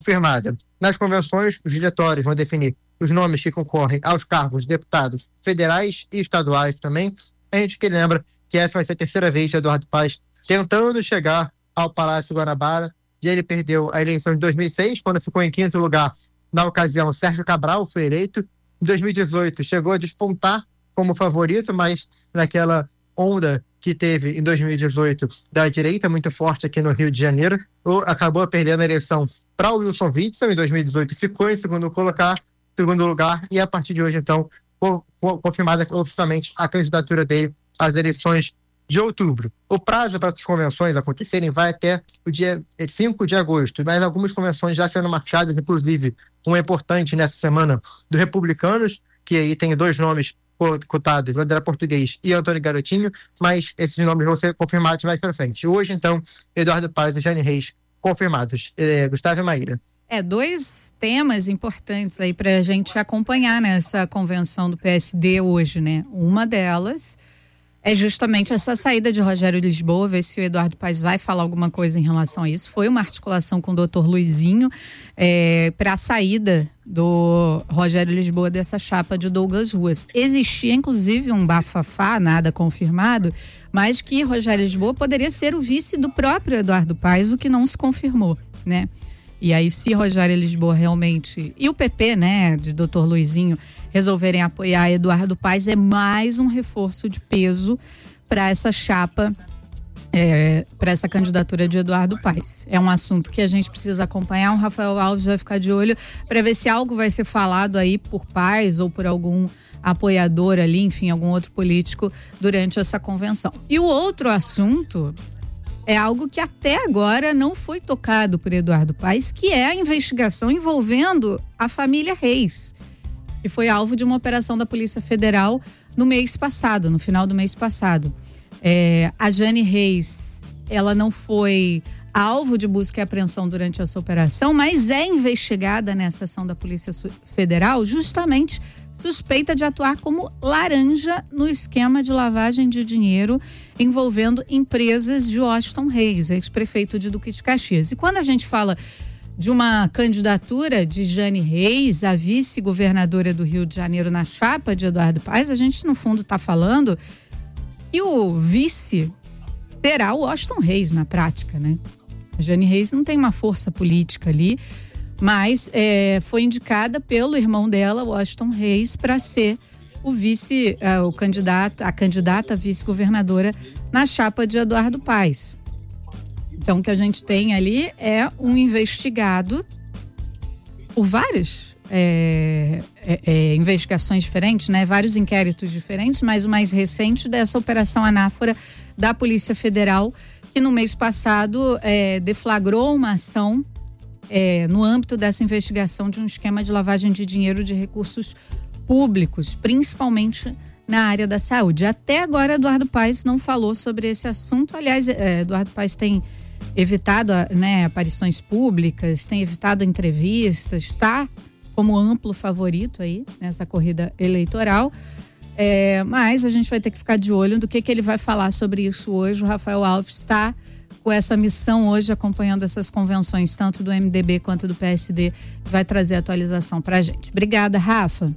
confirmada. Nas convenções, os diretórios vão definir os nomes que concorrem aos cargos de deputados federais e estaduais também. A gente que lembra que essa vai ser a terceira vez de Eduardo Paes tentando chegar ao Palácio Guanabara. E ele perdeu a eleição de 2006, quando ficou em quinto lugar. Na ocasião, Sérgio Cabral foi eleito. Em 2018, chegou a despontar como favorito, mas naquela onda que teve em 2018 da direita muito forte aqui no Rio de Janeiro, acabou perdendo a eleição para o Wilson Witzel. Em 2018 ficou em segundo lugar, e a partir de hoje, então, confirmada oficialmente a candidatura dele às eleições de outubro. O prazo para essas convenções acontecerem vai até o dia 5 de agosto, mas algumas convenções já sendo marcadas, inclusive uma importante nessa semana do Republicanos, que aí tem dois nomes cotados, André Português e Antônio Garotinho, mas esses nomes vão ser confirmados mais para frente. Hoje, então, Eduardo Paes e Jane Reis confirmados. Gustavo e Maíra. Dois temas importantes aí para a gente acompanhar nessa convenção do PSD hoje, né? Uma delas é justamente essa saída de Rogério Lisboa, ver se o Eduardo Paes vai falar alguma coisa em relação a isso. Foi uma articulação com o doutor Luizinho para a saída do Rogério Lisboa dessa chapa de Douglas Ruas. Existia, inclusive, um bafafá, nada confirmado, mas que Rogério Lisboa poderia ser o vice do próprio Eduardo Paes, o que não se confirmou, né? E aí, se Rogério Lisboa realmente, e o PP, né, de doutor Luizinho, resolverem apoiar Eduardo Paes, é mais um reforço de peso para essa chapa, para essa candidatura de Eduardo Paes. É um assunto que a gente precisa acompanhar. O Rafael Alves vai ficar de olho para ver se algo vai ser falado aí por Paes ou por algum apoiador ali, enfim, algum outro político durante essa convenção. E o outro assunto é algo que até agora não foi tocado por Eduardo Paes, que é a investigação envolvendo a família Reis, que foi alvo de uma operação da Polícia Federal no mês passado, no final do mês passado. A Jane Reis, ela não foi alvo de busca e apreensão durante essa operação, mas é investigada nessa ação da Polícia Federal, justamente suspeita de atuar como laranja no esquema de lavagem de dinheiro envolvendo empresas de Washington Reis, ex-prefeito de Duque de Caxias. E quando a gente fala de uma candidatura de Jane Reis, a vice-governadora do Rio de Janeiro na chapa de Eduardo Paes, a gente no fundo está falando que o vice será o Washington Reis na prática, né? A Jane Reis não tem uma força política ali, mas foi indicada pelo irmão dela, Washington Reis, para ser o vice, a candidata a vice-governadora na chapa de Eduardo Paes. Então, o que a gente tem ali é um investigado por várias investigações diferentes, né? Vários inquéritos diferentes, mas o mais recente dessa Operação Anáfora da Polícia Federal, que no mês passado deflagrou uma ação no âmbito dessa investigação de um esquema de lavagem de dinheiro de recursos públicos, principalmente na área da saúde. Até agora, Eduardo Paes não falou sobre esse assunto. Aliás, Eduardo Paes tem evitado aparições públicas, tem evitado entrevistas, está como amplo favorito aí nessa corrida eleitoral. Mas a gente vai ter que ficar de olho do que ele vai falar sobre isso hoje. O Rafael Alves está com essa missão hoje, acompanhando essas convenções, tanto do MDB quanto do PSD, vai trazer atualização para a gente. Obrigada, Rafa.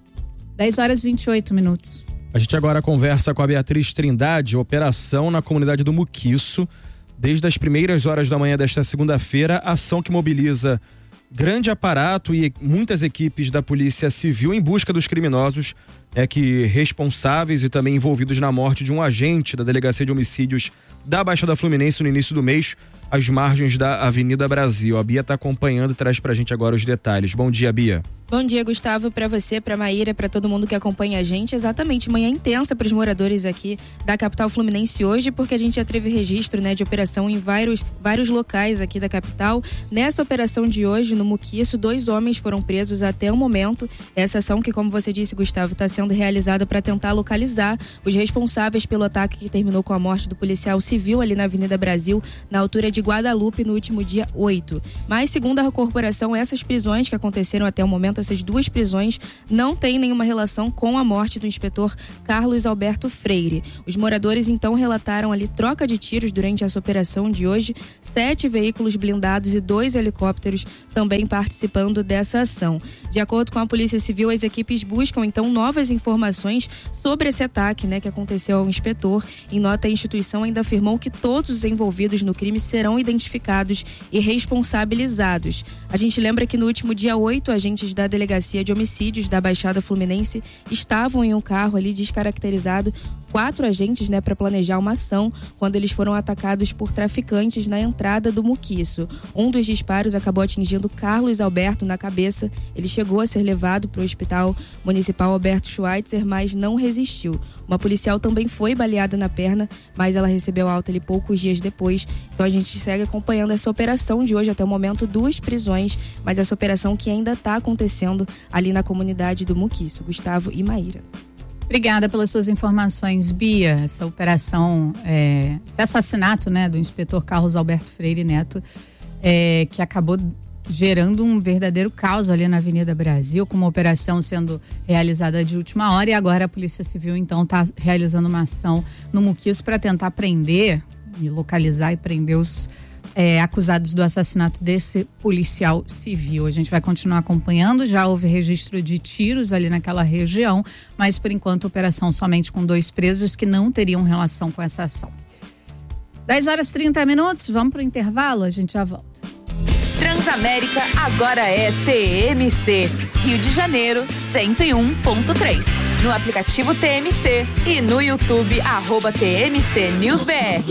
10h28. A gente agora conversa com a Beatriz Trindade, operação na comunidade do Muquiço. Desde as primeiras horas da manhã desta segunda-feira, ação que mobiliza grande aparato e muitas equipes da Polícia Civil em busca dos criminosos responsáveis e também envolvidos na morte de um agente da Delegacia de Homicídios da Baixada Fluminense no início do mês, às margens da Avenida Brasil. A Bia está acompanhando e traz pra gente agora os detalhes. Bom dia, Bia. Bom dia, Gustavo, para você, para Maíra, para todo mundo que acompanha a gente. Exatamente, manhã intensa para os moradores aqui da capital fluminense hoje, porque a gente já teve registro, de operação em vários locais aqui da capital. Nessa operação de hoje, no Muquiço, 2 homens foram presos até o momento. Essa ação que, como você disse, Gustavo, está sendo realizada para tentar localizar os responsáveis pelo ataque que terminou com a morte do policial civil ali na Avenida Brasil, na altura de Guadalupe, no último dia 8. Mas, segundo a corporação, essas prisões que aconteceram até o momento, essas 2 prisões não têm nenhuma relação com a morte do inspetor Carlos Alberto Freire. Os moradores então relataram ali troca de tiros durante essa operação de hoje, 7 veículos blindados e 2 helicópteros também participando dessa ação. De acordo com a Polícia Civil, as equipes buscam então novas informações sobre esse ataque, que aconteceu ao inspetor. Em nota, a instituição ainda afirmou que todos os envolvidos no crime serão identificados e responsabilizados. A gente lembra que no último dia 8, agentes da Delegacia de Homicídios da Baixada Fluminense estavam em um carro ali descaracterizado, 4 agentes, para planejar uma ação, quando eles foram atacados por traficantes na entrada do Muquiço. Um dos disparos acabou atingindo Carlos Alberto na cabeça. Ele chegou a ser levado para o Hospital Municipal Alberto Schweitzer, mas não resistiu. Uma policial também foi baleada na perna, mas ela recebeu alta ali poucos dias depois. Então a gente segue acompanhando essa operação de hoje, até o momento 2 prisões, mas essa operação que ainda está acontecendo ali na comunidade do Muquiço. Gustavo e Maíra. Obrigada pelas suas informações, Bia. Essa operação, esse assassinato, do inspetor Carlos Alberto Freire Neto, que acabou gerando um verdadeiro caos ali na Avenida Brasil, com uma operação sendo realizada de última hora, e agora a Polícia Civil então está realizando uma ação no Muquiço para tentar prender e localizar e prender os acusados do assassinato desse policial civil. A gente vai continuar acompanhando, já houve registro de tiros ali naquela região, mas por enquanto operação somente com 2 presos que não teriam relação com essa ação. 10h30, vamos para o intervalo, a gente já volta. Transamérica agora é TMC, Rio de Janeiro 101.3. No aplicativo TMC e no YouTube @TMC News BR.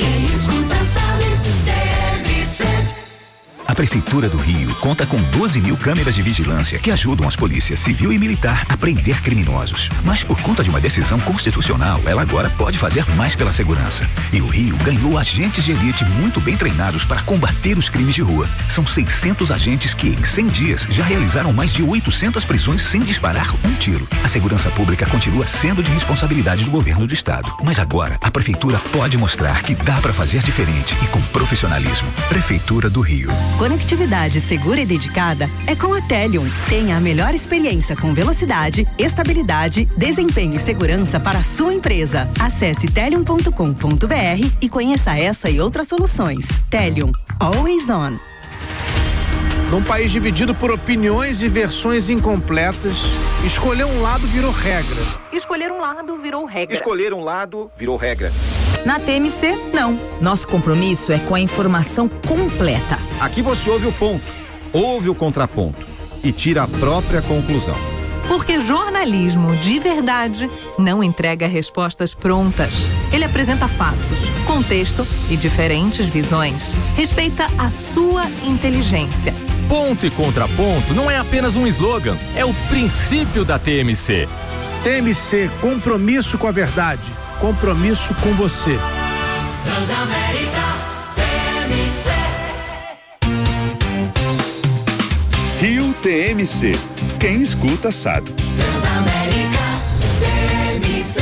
A Prefeitura do Rio conta com 12.000 câmeras de vigilância que ajudam as polícias civil e militar a prender criminosos. Mas por conta de uma decisão constitucional, ela agora pode fazer mais pela segurança. E o Rio ganhou agentes de elite muito bem treinados para combater os crimes de rua. São 600 agentes que, em 100 dias, já realizaram mais de 800 prisões sem disparar um tiro. A segurança pública continua sendo de responsabilidade do governo do estado. Mas agora, a Prefeitura pode mostrar que dá para fazer diferente e com profissionalismo. Prefeitura do Rio. Conectividade segura e dedicada é com a Telium. Tenha a melhor experiência com velocidade, estabilidade, desempenho e segurança para a sua empresa. Acesse telium.com.br e conheça essa e outras soluções. Telium, always on. Num país dividido por opiniões e versões incompletas, escolher um lado virou regra. Escolher um lado virou regra. Escolher um lado virou regra. Na TMC, não. Nosso compromisso é com a informação completa. Aqui você ouve o ponto, ouve o contraponto e tira a própria conclusão. Porque jornalismo de verdade não entrega respostas prontas. Ele apresenta fatos, contexto e diferentes visões. Respeita a sua inteligência. Ponto e contraponto não é apenas um slogan, é o princípio da TMC. TMC, compromisso com a verdade, compromisso com você. Transamérica, TMC. Rio TMC. Quem escuta sabe. Transamérica, TMC.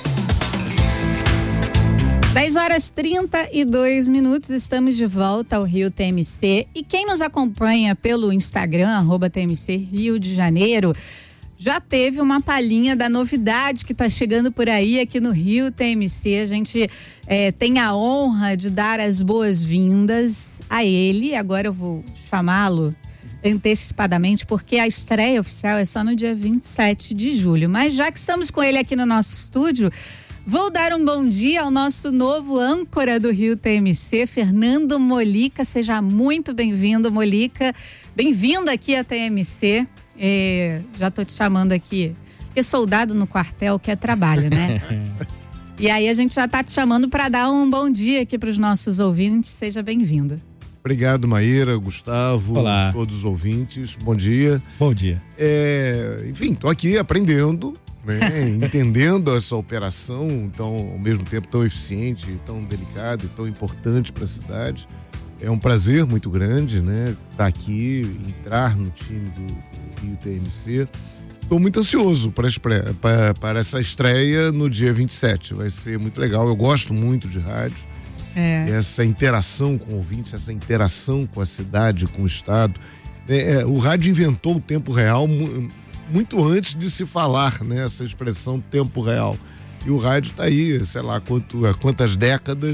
10h32, estamos de volta ao Rio TMC. E quem nos acompanha pelo Instagram, @TMC Rio de Janeiro, já teve uma palhinha da novidade que está chegando por aí aqui no Rio TMC. A gente tem a honra de dar as boas-vindas a ele. Agora eu vou chamá-lo antecipadamente, porque a estreia oficial é só no dia 27 de julho. Mas já que estamos com ele aqui no nosso estúdio, vou dar um bom dia ao nosso novo âncora do Rio TMC, Fernando Molica. Seja muito bem-vindo, Molica. Bem-vindo aqui à TMC. Já tô te chamando aqui, porque soldado no quartel quer trabalho, né? E aí a gente já tá te chamando para dar um bom dia aqui para os nossos ouvintes. Seja bem-vindo. Obrigado, Maíra, Gustavo, olá, todos os ouvintes. Bom dia. Bom dia. Enfim, tô aqui aprendendo, né? Entendendo essa operação tão, ao mesmo tempo tão eficiente, tão delicada e tão importante para a cidade. É um prazer muito grande, né? Estar aqui, entrar no time do Rio TMC. Estou muito ansioso para essa estreia no dia 27. Vai ser muito legal. Eu gosto muito de rádio. Essa interação com ouvintes, essa interação com a cidade, com o estado. O rádio inventou o tempo real muito antes de se falar, né? Essa expressão tempo real. E o rádio está aí, sei lá quantas décadas,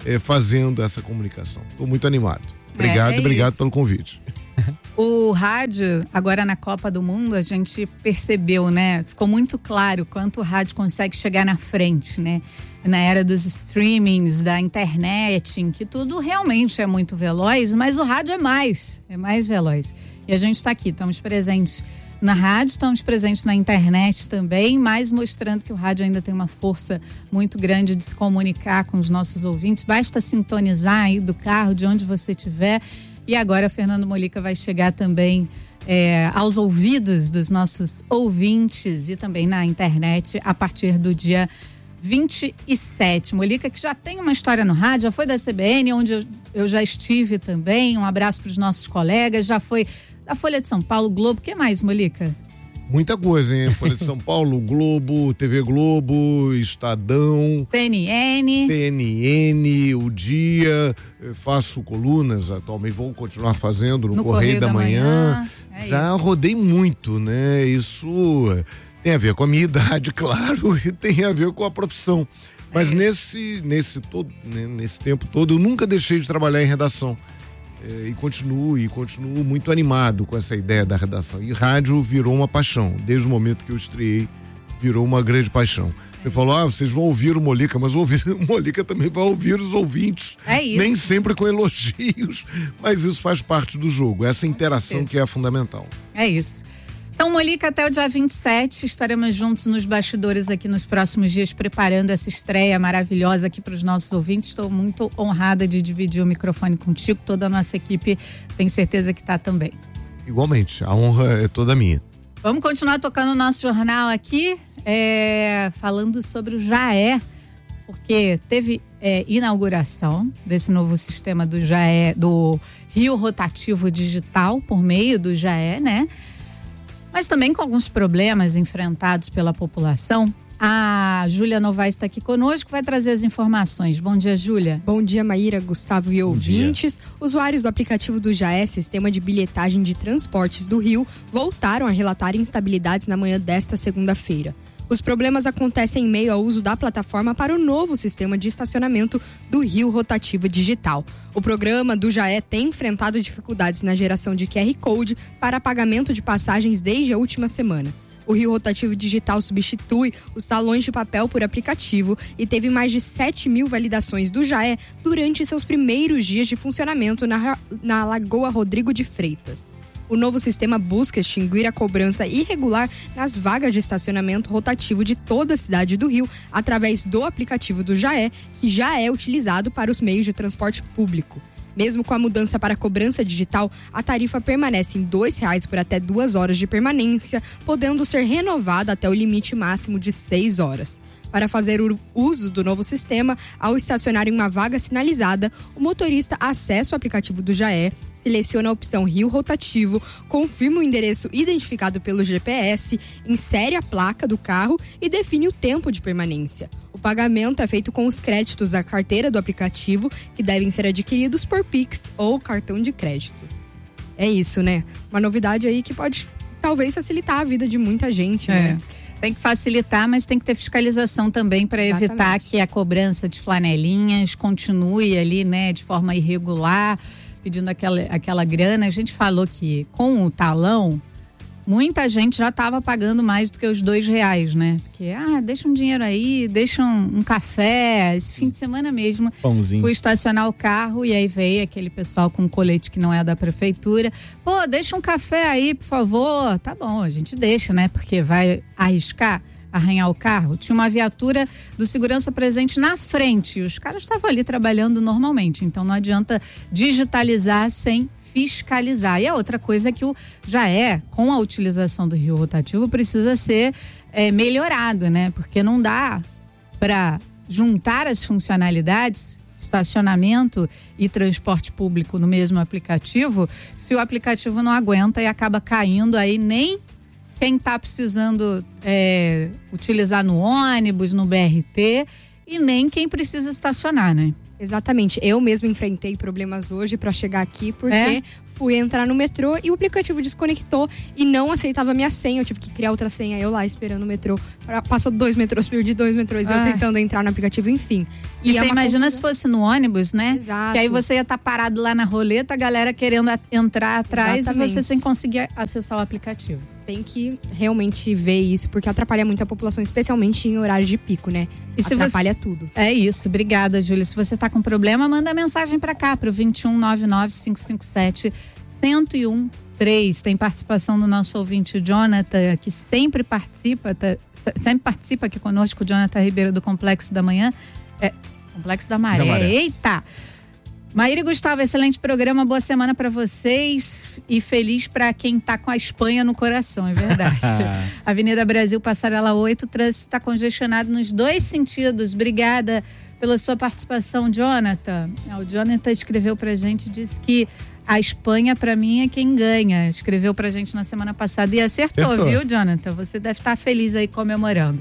fazendo essa comunicação. Estou muito animado. Obrigado pelo convite. O rádio, agora na Copa do Mundo, a gente percebeu, né? Ficou muito claro quanto o rádio consegue chegar na frente, né? Na era dos streamings, da internet, em que tudo realmente é muito veloz, mas o rádio é mais veloz. E a gente está aqui, estamos presentes na rádio, estamos presentes na internet também, mas mostrando que o rádio ainda tem uma força muito grande de se comunicar com os nossos ouvintes. Basta sintonizar aí do carro, de onde você estiver. E agora, Fernando Molica vai chegar também aos ouvidos dos nossos ouvintes e também na internet a partir do dia 27. Molica, que já tem uma história no rádio, já foi da CBN, onde eu já estive também. Um abraço para os nossos colegas, já foi da Folha de São Paulo, Globo. O que mais, Molica? Muita coisa, hein? Folha de São Paulo, Globo, TV Globo, Estadão, CNN, O Dia, faço colunas atualmente, vou continuar fazendo no Correio da Manhã. Já rodei muito, né? Isso tem a ver com a minha idade, claro, e tem a ver com a profissão. Mas nesse tempo todo, eu nunca deixei de trabalhar em redação. E continuo muito animado com essa ideia da redação. E rádio virou uma paixão. Desde o momento que eu estreiei, virou uma grande paixão. Você falou, vocês vão ouvir o Molica, mas o Molica também vai ouvir os ouvintes. É isso. Nem sempre com elogios, mas isso faz parte do jogo. Essa interação que é fundamental. É isso. Então, Molica, até o dia 27, estaremos juntos nos bastidores aqui nos próximos dias, preparando essa estreia maravilhosa aqui para os nossos ouvintes. Estou muito honrada de dividir o microfone contigo, toda a nossa equipe, tenho certeza que está também. Igualmente, a honra é toda minha. Vamos continuar tocando o nosso jornal aqui, falando sobre o JAE, porque teve inauguração desse novo sistema do JAE, do Rio Rotativo Digital, por meio do JAE, né? Mas também com alguns problemas enfrentados pela população. A Júlia Novaes está aqui conosco, vai trazer as informações. Bom dia, Júlia. Bom dia, Maíra, Gustavo e ouvintes. Usuários do aplicativo do JAE, Sistema de Bilhetagem de Transportes do Rio, voltaram a relatar instabilidades na manhã desta segunda-feira. Os problemas acontecem em meio ao uso da plataforma para o novo sistema de estacionamento do Rio Rotativo Digital. O programa do JAE tem enfrentado dificuldades na geração de QR Code para pagamento de passagens desde a última semana. O Rio Rotativo Digital substitui os talões de papel por aplicativo e teve mais de 7.000 validações do JAE durante seus primeiros dias de funcionamento na Lagoa Rodrigo de Freitas. O novo sistema busca extinguir a cobrança irregular nas vagas de estacionamento rotativo de toda a cidade do Rio através do aplicativo do JAE, que já é utilizado para os meios de transporte público. Mesmo com a mudança para a cobrança digital, a tarifa permanece em R$ 2,00 por até 2 horas de permanência, podendo ser renovada até o limite máximo de 6 horas. Para fazer o uso do novo sistema, ao estacionar em uma vaga sinalizada, o motorista acessa o aplicativo do JAE, seleciona a opção Rio Rotativo, confirma o endereço identificado pelo GPS, insere a placa do carro e define o tempo de permanência. O pagamento é feito com os créditos da carteira do aplicativo, que devem ser adquiridos por Pix ou cartão de crédito. É isso, né? Uma novidade aí que pode, talvez, facilitar a vida de muita gente, né? Tem que facilitar, mas tem que ter fiscalização também para evitar que a cobrança de flanelinhas continue ali, né, de forma irregular, pedindo aquela grana. A gente falou que com o talão, muita gente já estava pagando mais do que os R$2, né? Porque, deixa um dinheiro aí, deixa um café, esse fim de semana mesmo. Pãozinho. Fui estacionar o carro e aí veio aquele pessoal com um colete que não é da prefeitura. Pô, deixa um café aí, por favor. Tá bom, a gente deixa, né? Porque vai arriscar arranhar o carro. Tinha uma viatura do segurança presente na frente. Os caras estavam ali trabalhando normalmente. Então não adianta digitalizar sem fiscalizar. E a outra coisa é que o JAE, com a utilização do Rio Rotativo, precisa ser melhorado, né? Porque não dá para juntar as funcionalidades, estacionamento e transporte público no mesmo aplicativo, se o aplicativo não aguenta e acaba caindo aí, nem quem está precisando utilizar no ônibus, no BRT, e nem quem precisa estacionar, né? Exatamente. Eu mesma enfrentei problemas hoje para chegar aqui, porque fui entrar no metrô e o aplicativo desconectou e não aceitava minha senha. Eu tive que criar outra senha, eu lá esperando o metrô. Passou 2 metrôs, perdi 2 metrôs, eu tentando entrar no aplicativo, enfim. E você imagina se fosse no ônibus, né? Exato. Que aí você ia estar parado lá na roleta, a galera querendo entrar atrás. Exatamente. E você sem conseguir acessar o aplicativo. Tem que realmente ver isso, porque atrapalha muito a população, especialmente em horário de pico, né? E se atrapalha tudo. É isso. Obrigada, Júlia. Se você tá com problema, manda mensagem pra cá, pro 2199-557-1013. Tem participação do nosso ouvinte, o Jonathan, que sempre participa aqui conosco, o Jonathan Ribeiro, do Complexo da Manhã. Complexo da Maré. Eita! Maíra e Gustavo, excelente programa, boa semana pra vocês e feliz pra quem tá com a Espanha no coração, é verdade. Avenida Brasil, Passarela 8, o trânsito tá congestionado nos 2 sentidos. Obrigada pela sua participação, Jonathan. O Jonathan escreveu pra gente, disse que a Espanha pra mim é quem ganha. Escreveu pra gente na semana passada e acertou, viu, Jonathan? Você deve estar feliz aí comemorando.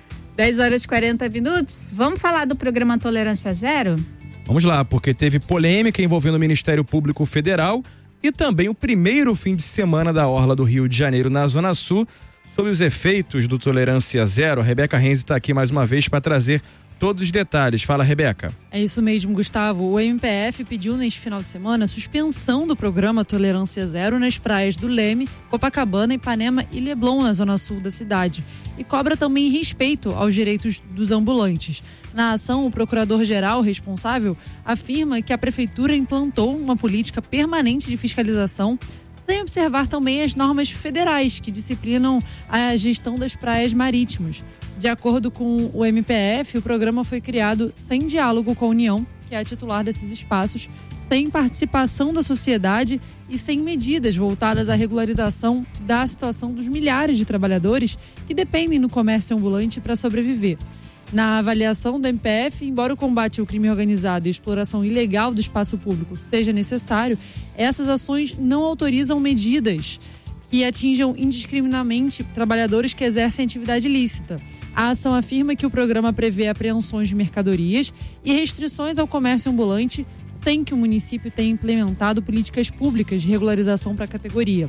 10h40. Vamos falar do programa Tolerância Zero? Vamos lá, porque teve polêmica envolvendo o Ministério Público Federal e também o primeiro fim de semana da Orla do Rio de Janeiro, na Zona Sul, sob os efeitos do Tolerância Zero. A Rebeca Renzi está aqui mais uma vez para trazer todos os detalhes. Fala, Rebeca. É isso mesmo, Gustavo. O MPF pediu neste final de semana a suspensão do programa Tolerância Zero nas praias do Leme, Copacabana, Ipanema e Leblon, na Zona Sul da cidade. E cobra também respeito aos direitos dos ambulantes. Na ação, o procurador-geral responsável afirma que a prefeitura implantou uma política permanente de fiscalização sem observar também as normas federais que disciplinam a gestão das praias marítimas. De acordo com o MPF, o programa foi criado sem diálogo com a União, que é a titular desses espaços, sem participação da sociedade e sem medidas voltadas à regularização da situação dos milhares de trabalhadores que dependem do comércio ambulante para sobreviver. Na avaliação do MPF, embora o combate ao crime organizado e a exploração ilegal do espaço público seja necessário, essas ações não autorizam medidas que atinjam indiscriminadamente trabalhadores que exercem atividade ilícita. A ação afirma que o programa prevê apreensões de mercadorias e restrições ao comércio ambulante sem que o município tenha implementado políticas públicas de regularização para a categoria.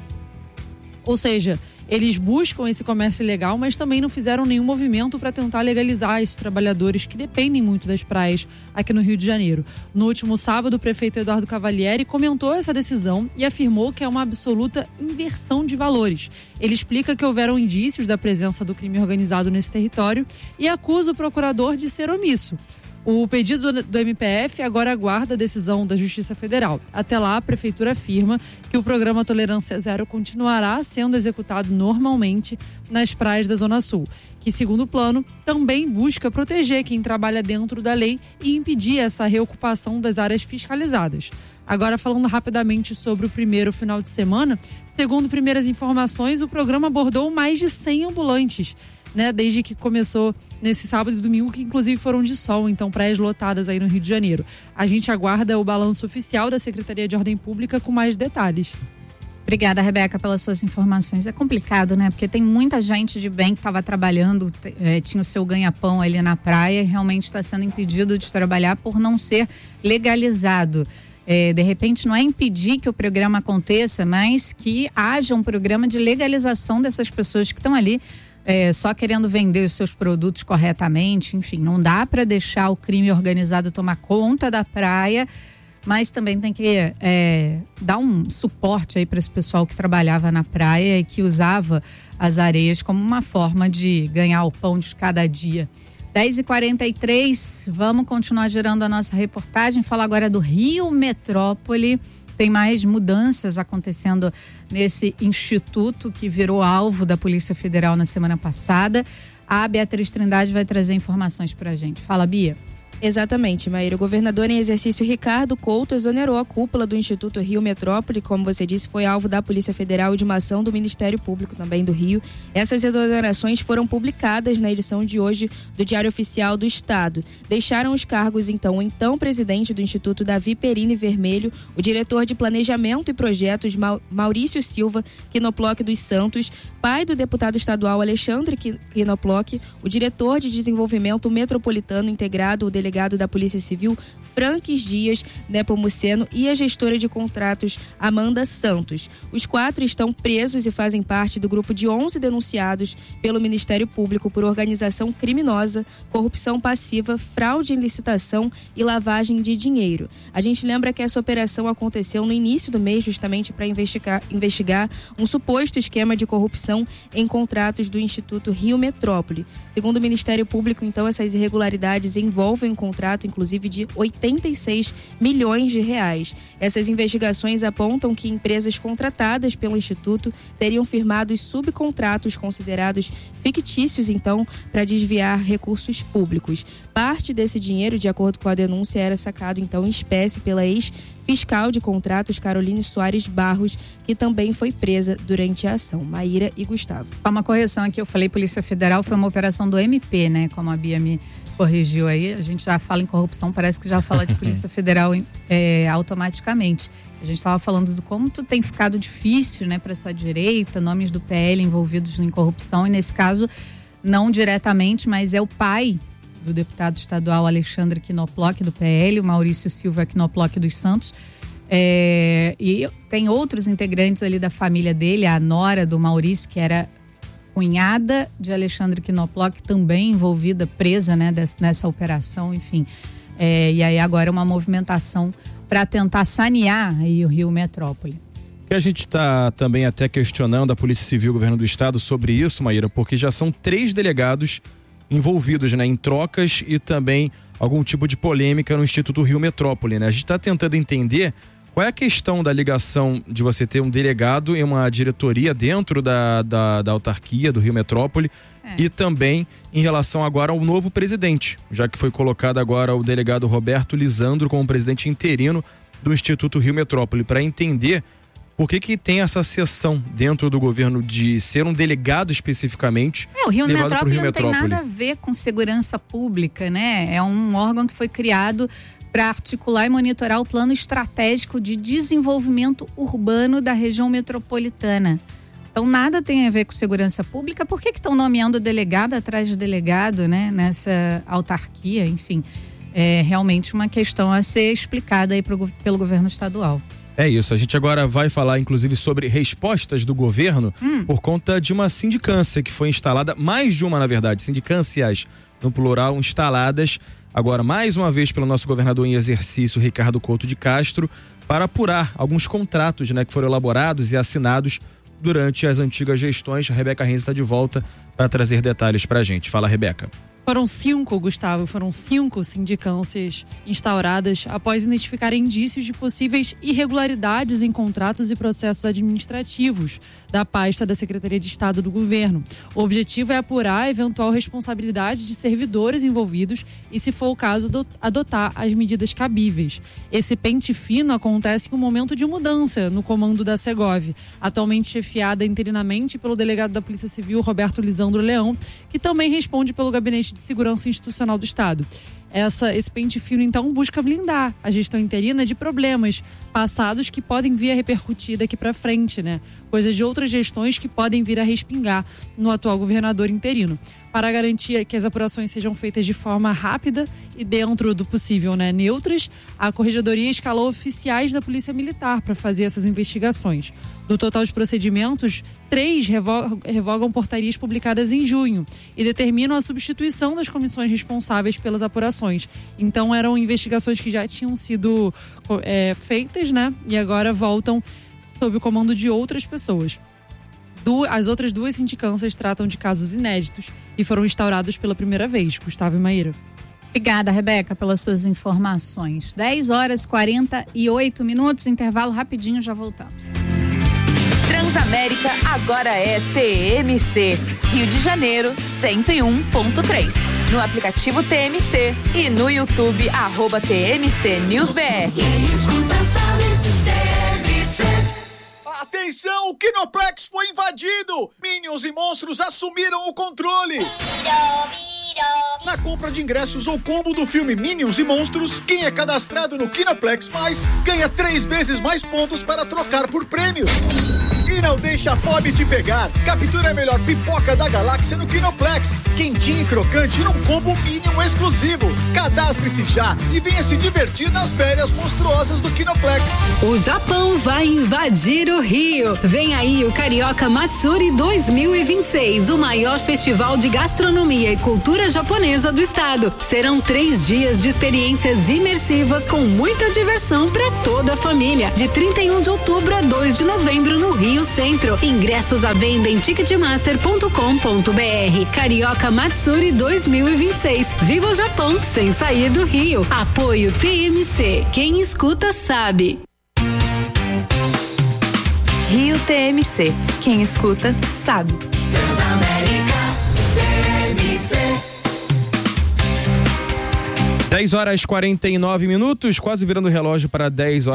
Ou seja, eles buscam esse comércio ilegal, mas também não fizeram nenhum movimento para tentar legalizar esses trabalhadores que dependem muito das praias aqui no Rio de Janeiro. No último sábado, o prefeito Eduardo Cavalieri comentou essa decisão e afirmou que é uma absoluta inversão de valores. Ele explica que houveram indícios da presença do crime organizado nesse território e acusa o procurador de ser omisso. O pedido do MPF agora aguarda a decisão da Justiça Federal. Até lá, a Prefeitura afirma que o programa Tolerância Zero continuará sendo executado normalmente nas praias da Zona Sul, que, segundo o plano, também busca proteger quem trabalha dentro da lei e impedir essa reocupação das áreas fiscalizadas. Agora, falando rapidamente sobre o primeiro final de semana, segundo primeiras informações, o programa abordou mais de 100 ambulantes, desde que começou nesse sábado e domingo, que inclusive foram de sol, então praias lotadas aí no Rio de Janeiro. A gente aguarda o balanço oficial da Secretaria de Ordem Pública com mais detalhes. Obrigada, Rebeca, pelas suas informações. É complicado, né? Porque tem muita gente de bem que estava trabalhando, tinha o seu ganha-pão ali na praia e realmente está sendo impedido de trabalhar por não ser legalizado. De repente não é impedir que o programa aconteça, mas que haja um programa de legalização dessas pessoas que estão ali só querendo vender os seus produtos corretamente. Enfim, não dá para deixar o crime organizado tomar conta da praia, mas também tem que dar um suporte aí para esse pessoal que trabalhava na praia e que usava as areias como uma forma de ganhar o pão de cada dia. 10h43, vamos continuar gerando a nossa reportagem. Fala agora do Rio Metrópole. Tem mais mudanças acontecendo nesse instituto que virou alvo da Polícia Federal na semana passada. A Beatriz Trindade vai trazer informações pra gente. Fala, Bia. Exatamente, Maíra. O governador em exercício Ricardo Couto exonerou a cúpula do Instituto Rio Metrópole, como você disse, foi alvo da Polícia Federal e de uma ação do Ministério Público também do Rio. Essas exonerações foram publicadas na edição de hoje do Diário Oficial do Estado. Deixaram os cargos, então, o então presidente do Instituto, Davi Perini Vermelho, o diretor de Planejamento e Projetos, Maurício Silva Quinoploc dos Santos, pai do deputado estadual Alexandre Quinoploc, o diretor de Desenvolvimento Metropolitano Integrado, o delegado delegado da Polícia Civil, Franques Dias Nepomuceno, e a gestora de contratos, Amanda Santos. Os 4 estão presos e fazem parte do grupo de 11 denunciados pelo Ministério Público por organização criminosa, corrupção passiva, fraude em licitação e lavagem de dinheiro. A gente lembra que essa operação aconteceu no início do mês, justamente para investigar um suposto esquema de corrupção em contratos do Instituto Rio Metrópole. Segundo o Ministério Público, então, essas irregularidades envolvem um contrato, inclusive, de 86 milhões de reais. Essas investigações apontam que empresas contratadas pelo Instituto teriam firmado subcontratos considerados fictícios, então, para desviar recursos públicos. Parte desse dinheiro, de acordo com a denúncia, era sacado, então, em espécie pela ex-fiscal de contratos, Caroline Soares Barros, que também foi presa durante a ação. Maíra e Gustavo. Uma correção aqui, eu falei Polícia Federal, foi uma operação do MP, né? Como a Bia me corrigiu aí, a gente já fala em corrupção, parece que já fala de Polícia Federal automaticamente. A gente estava falando de como tem ficado difícil, né, para essa direita, nomes do PL envolvidos em corrupção, e nesse caso, não diretamente, mas é o pai do deputado estadual Alexandre Knoploch, do PL, o Maurício Silva Knoploch dos Santos. E tem outros integrantes ali da família dele, a nora do Maurício, que era cunhada de Alexandre Knoploch, também envolvida, presa, né, nessa operação, enfim. E aí agora é uma movimentação para tentar sanear aí o Rio Metrópole. E a gente está também até questionando a Polícia Civil e o Governo do Estado sobre isso, Maíra, porque já são 3 delegados envolvidos, né, em trocas e também algum tipo de polêmica no Instituto Rio Metrópole, né? A gente está tentando entender qual é a questão da ligação de você ter um delegado em uma diretoria dentro da autarquia do Rio Metrópole e também em relação agora ao novo presidente, já que foi colocado agora o delegado Roberto Lisandro como presidente interino do Instituto Rio Metrópole, para entender por que tem essa seção dentro do governo de ser um delegado especificamente. O Rio Metrópole não tem nada a ver com segurança pública, né? É um órgão que foi criado para articular e monitorar o plano estratégico de desenvolvimento urbano da região metropolitana. Então nada tem a ver com segurança pública. Por que estão nomeando delegado atrás de delegado, né? Nessa autarquia, enfim. É realmente uma questão a ser explicada aí pelo governo estadual. É isso, a gente agora vai falar inclusive sobre respostas do governo por conta de uma sindicância que foi instalada, mais de uma na verdade, sindicâncias no plural instaladas agora mais uma vez pelo nosso governador em exercício, Ricardo Couto de Castro, para apurar alguns contratos, né, que foram elaborados e assinados durante as antigas gestões. A Rebeca Renzi está de volta para trazer detalhes para a gente. Fala, Rebeca. Foram 5, Gustavo, foram 5 sindicâncias instauradas após identificarem indícios de possíveis irregularidades em contratos e processos administrativos da pasta da Secretaria de Estado do Governo. O objetivo é apurar a eventual responsabilidade de servidores envolvidos e, se for o caso, adotar as medidas cabíveis. Esse pente fino acontece em um momento de mudança no comando da Segov, atualmente chefiada interinamente pelo delegado da Polícia Civil, Roberto Lisandro Leão, que também responde pelo Gabinete de Segurança Institucional do Estado. Esse pente fino, então, busca blindar a gestão interina de problemas passados que podem vir a repercutir daqui para frente, né? Coisas de outras gestões que podem vir a respingar no atual governador interino. Para garantir que as apurações sejam feitas de forma rápida e dentro do possível, né, neutras, a Corregedoria escalou oficiais da Polícia Militar para fazer essas investigações. Do total de procedimentos, 3 revogam portarias publicadas em junho e determinam a substituição das comissões responsáveis pelas apurações. Então eram investigações que já tinham sido feitas, né, e agora voltam sob o comando de outras pessoas. As outras 2 sindicâncias tratam de casos inéditos e foram instaurados pela primeira vez. Gustavo e Maíra. Obrigada, Rebeca, pelas suas informações. 10h48, intervalo rapidinho, já voltamos. Transamérica agora é TMC, Rio de Janeiro 101.3. No aplicativo TMC e no YouTube, @TMC NewsBR. Quem escuta sabe, TMC. Atenção, o Kinoplex foi invadido! Minions e monstros assumiram o controle! Na compra de ingressos ou combo do filme Minions e Monstros, quem é cadastrado no Kinoplex Mais ganha 3 vezes mais pontos para trocar por prêmios. E não deixa a fome te pegar. Captura a melhor pipoca da galáxia no Kinoplex. Quentinha e crocante num combo Minion exclusivo. Cadastre-se já e venha se divertir nas férias monstruosas do Kinoplex. O Japão vai invadir o Rio. Vem aí o Carioca Matsuri 2026, o maior festival de gastronomia e cultura japonesa do estado. Serão 3 dias de experiências imersivas com muita diversão para toda a família. De 31 de outubro a 2 de novembro no Rio Centro. Ingressos à venda em ticketmaster.com.br. Carioca Matsuri 2026. Viva o Japão sem sair do Rio. Apoio TMC. Quem escuta sabe. Rio TMC. Quem escuta sabe. Transamérica TMC. 10h49, quase virando o relógio para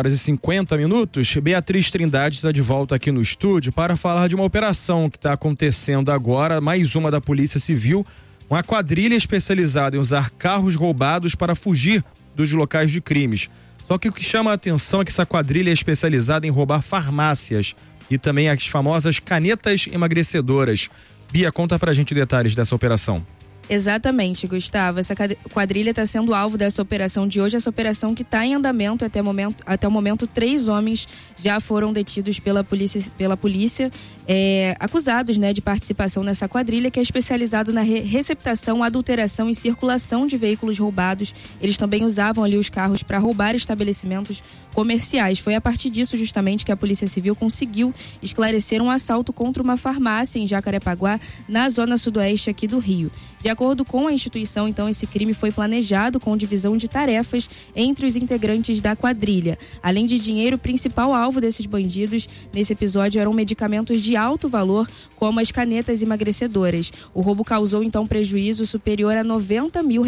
10h50. Beatriz Trindade está de volta aqui no estúdio para falar de uma operação que está acontecendo agora, mais uma da Polícia Civil, uma quadrilha especializada em usar carros roubados para fugir dos locais de crimes. Só que o que chama a atenção é que essa quadrilha é especializada em roubar farmácias e também as famosas canetas emagrecedoras. Bia, conta pra gente detalhes dessa operação. Exatamente, Gustavo. Essa quadrilha está sendo alvo dessa operação de hoje. Essa operação que está em andamento até o momento, 3 homens já foram detidos pela polícia acusados, né, de participação nessa quadrilha que é especializado na receptação, adulteração e circulação de veículos roubados. Eles também usavam ali os carros para roubar estabelecimentos comerciais. Foi a partir disso justamente que a Polícia Civil conseguiu esclarecer um assalto contra uma farmácia em Jacarepaguá, na zona sudoeste aqui do Rio. De acordo com a instituição, então, esse crime foi planejado com divisão de tarefas entre os integrantes da quadrilha. Além de dinheiro, o principal alvo desses bandidos nesse episódio eram medicamentos de alto valor, como as canetas emagrecedoras. O roubo causou, então, prejuízo superior a R$90 mil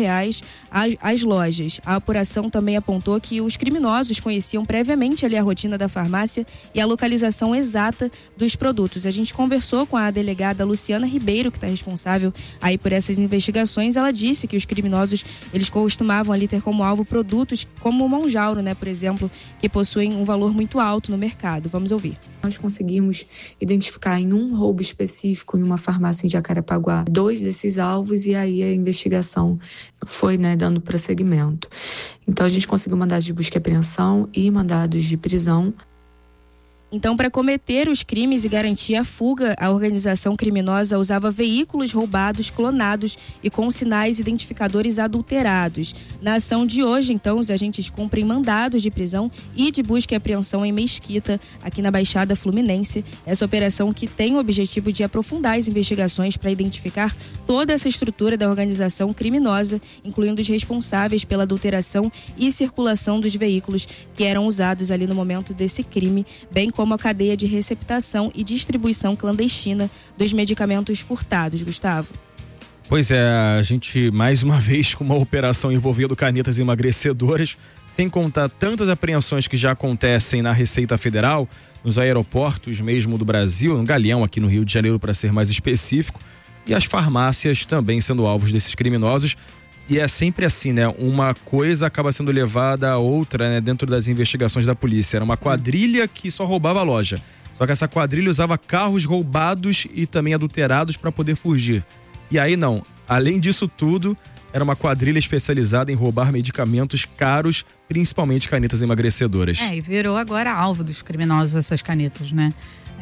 às lojas. A apuração também apontou que os criminosos conheciam previamente ali a rotina da farmácia e a localização exata dos produtos. A gente conversou com a delegada Luciana Ribeiro, que está responsável aí por essas investigações. Ela disse que os criminosos, eles costumavam ali ter como alvo produtos como o Monjauro, né, por exemplo, que possuem um valor muito alto no mercado. Vamos ouvir. Nós conseguimos identificar em um roubo específico em uma farmácia em Jacarepaguá 2 desses alvos e aí a investigação foi, né, dando prosseguimento. Então a gente conseguiu mandados de busca e apreensão e mandados de prisão. Então, para cometer os crimes e garantir a fuga, a organização criminosa usava veículos roubados, clonados e com sinais identificadores adulterados. Na ação de hoje, então, os agentes cumprem mandados de prisão e de busca e apreensão em Mesquita, aqui na Baixada Fluminense. Essa operação que tem o objetivo de aprofundar as investigações para identificar toda essa estrutura da organização criminosa, incluindo os responsáveis pela adulteração e circulação dos veículos que eram usados ali no momento desse crime, bem como a cadeia de receptação e distribuição clandestina dos medicamentos furtados, Gustavo. Pois é, a gente mais uma vez com uma operação envolvendo canetas emagrecedoras, sem contar tantas apreensões que já acontecem na Receita Federal, nos aeroportos mesmo do Brasil, no Galeão aqui no Rio de Janeiro, para ser mais específico, e as farmácias também sendo alvos desses criminosos. E é sempre assim, né? Uma coisa acaba sendo levada a outra, né? Dentro das investigações da polícia. Era uma quadrilha que só roubava a loja. Só que essa quadrilha usava carros roubados e também adulterados para poder fugir. E aí não. Além disso tudo, era uma quadrilha especializada em roubar medicamentos caros, principalmente canetas emagrecedoras. E virou agora alvo dos criminosos essas canetas, né?